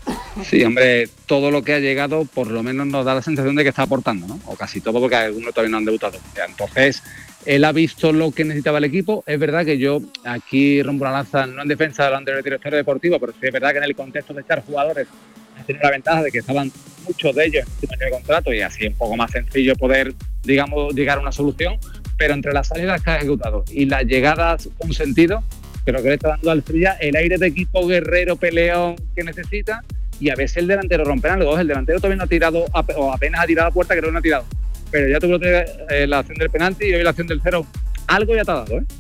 Sí, hombre, todo lo que ha llegado por lo menos nos da la sensación de que está aportando, ¿no? O casi todo, porque algunos todavía no han debutado. Entonces, él ha visto lo que necesitaba el equipo. Es verdad que yo aquí rompo una lanza, no en defensa del anterior director deportivo, pero sí es verdad que en el contexto de echar jugadores ha tenido la ventaja de que estaban muchos de ellos en año de contrato y así es un poco más sencillo poder, digamos, llegar a una solución. Pero entre las salidas que ha ejecutado y las llegadas con sentido, creo que le está dando al Sevilla el aire de equipo guerrero, peleón que necesita, y a veces el delantero rompe algo. El delantero todavía no ha tirado, o apenas ha tirado a puerta, creo que no ha tirado. Pero ya tuvo eh, la acción del penalti y hoy la acción del cero. Algo ya te ha dado, ¿eh?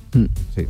Sí.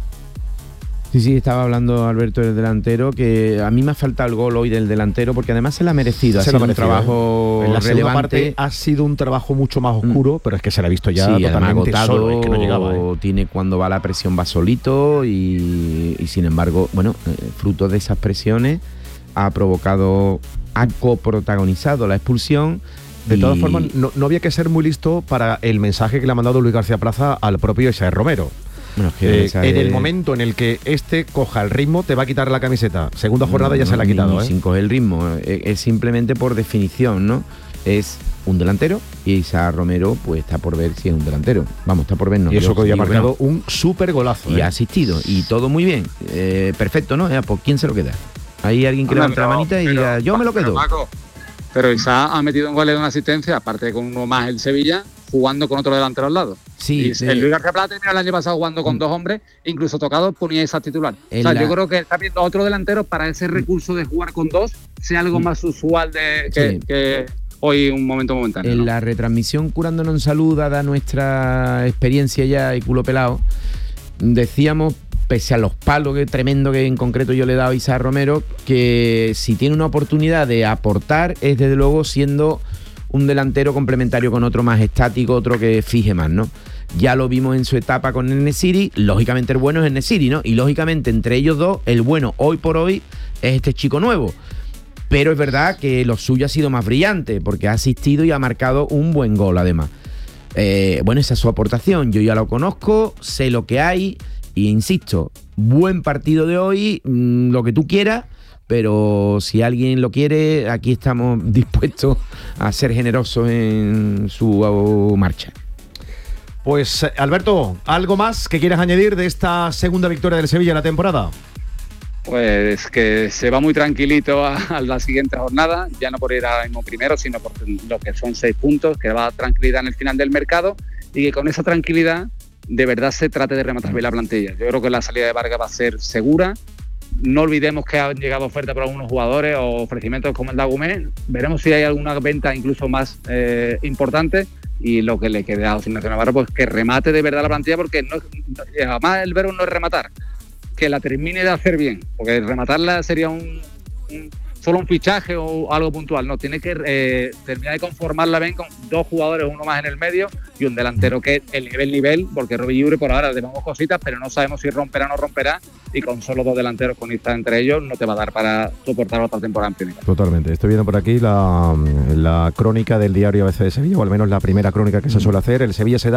Sí, sí, estaba hablando Alberto del delantero, que a mí me ha faltado el gol hoy del delantero, porque además se lo ha merecido. Ha se sido lo ha merecido, un trabajo ¿eh? En la segunda relevante. parte ha sido un trabajo mucho más oscuro, mm. pero es que se le ha visto ya sí, totalmente agotado, solo, es que no llegaba, ¿eh? Tiene cuando va la presión va solito y, y sin embargo, bueno, eh, fruto de esas presiones ha provocado, ha coprotagonizado la expulsión. De todas formas, no, no había que ser muy listo para el mensaje que le ha mandado Luis García Plaza al propio Isaías Romero. Bueno, es que eh, en el momento en el que este coja el ritmo, te va a quitar la camiseta. Segunda jornada no, ya no, se la ha quitado, ni, ¿eh? Sin coger el ritmo, es, es simplemente por definición, ¿no? Es un delantero y Isaías Romero pues está por ver si es un delantero. Vamos, está por ver. No, y eso que hoy ha marcado bueno, un súper golazo. Y ¿eh? ha asistido, y todo muy bien. Eh, perfecto, ¿no? Eh, ¿por quién se lo queda? Hay alguien que levanta la manita y pero, diga, yo me lo quedo. Paco, pero Isaías ha metido un gol de una asistencia, aparte de con uno más el Sevilla, jugando con otro delantero al lado. Sí, y el Luis García Plata terminó el año pasado jugando con mm. dos hombres, incluso tocado ponía esa titular. O sea, la... yo creo que está viendo otro delantero para ese recurso de jugar con dos, sea algo mm. más usual de que, sí. que hoy un momento momentáneo. En ¿no? la retransmisión Curándonos en Salud, dada nuestra experiencia ya y culo pelado, decíamos, pese a los palos que tremendo que en concreto yo le he dado a Isaías Romero, que si tiene una oportunidad de aportar es desde luego siendo un delantero complementario con otro más estático, otro que fije más, ¿no? Ya lo vimos en su etapa con el Nesiri, lógicamente el bueno es el Nesiri, ¿no? Y lógicamente entre ellos dos, el bueno hoy por hoy es este chico nuevo. Pero es verdad que lo suyo ha sido más brillante, porque ha asistido y ha marcado un buen gol además. Eh, bueno, esa es su aportación, yo ya lo conozco, sé lo que hay, y insisto, buen partido de hoy, mmm, lo que tú quieras, pero si alguien lo quiere, aquí estamos dispuestos a ser generosos en su marcha. Pues Alberto, ¿algo más que quieras añadir de esta segunda victoria del Sevilla en la temporada? pues que se va muy tranquilito a, a la siguiente jornada, ya no por ir ahora mismo primero, sino por lo que son seis puntos, que va a tranquilidad en el final del mercado y que con esa tranquilidad de verdad se trate de rematar bien la plantilla. Yo creo que la salida de Vargas va a ser segura. No olvidemos que han llegado ofertas por algunos jugadores o ofrecimientos como el de Agumé. Veremos si hay alguna venta incluso más eh, importante. Y lo que le queda a José Ignacio Navarro, pues que remate de verdad la plantilla, porque no, no, además el verbo no es rematar, que la termine de hacer bien, porque rematarla sería un, un solo un fichaje o algo puntual. No, tiene que eh, terminar de conformarla bien con dos jugadores, uno más en el medio y un delantero que el nivel nivel, porque Roby Lliure por ahora le damos cositas, pero no sabemos si romperá o no romperá, y con solo dos delanteros con Ista entre ellos no te va a dar para soportar otra temporada en primera. Totalmente. Estoy viendo por aquí la, la crónica del diario A B C de Sevilla, o al menos la primera crónica que se suele hacer. El Sevilla se da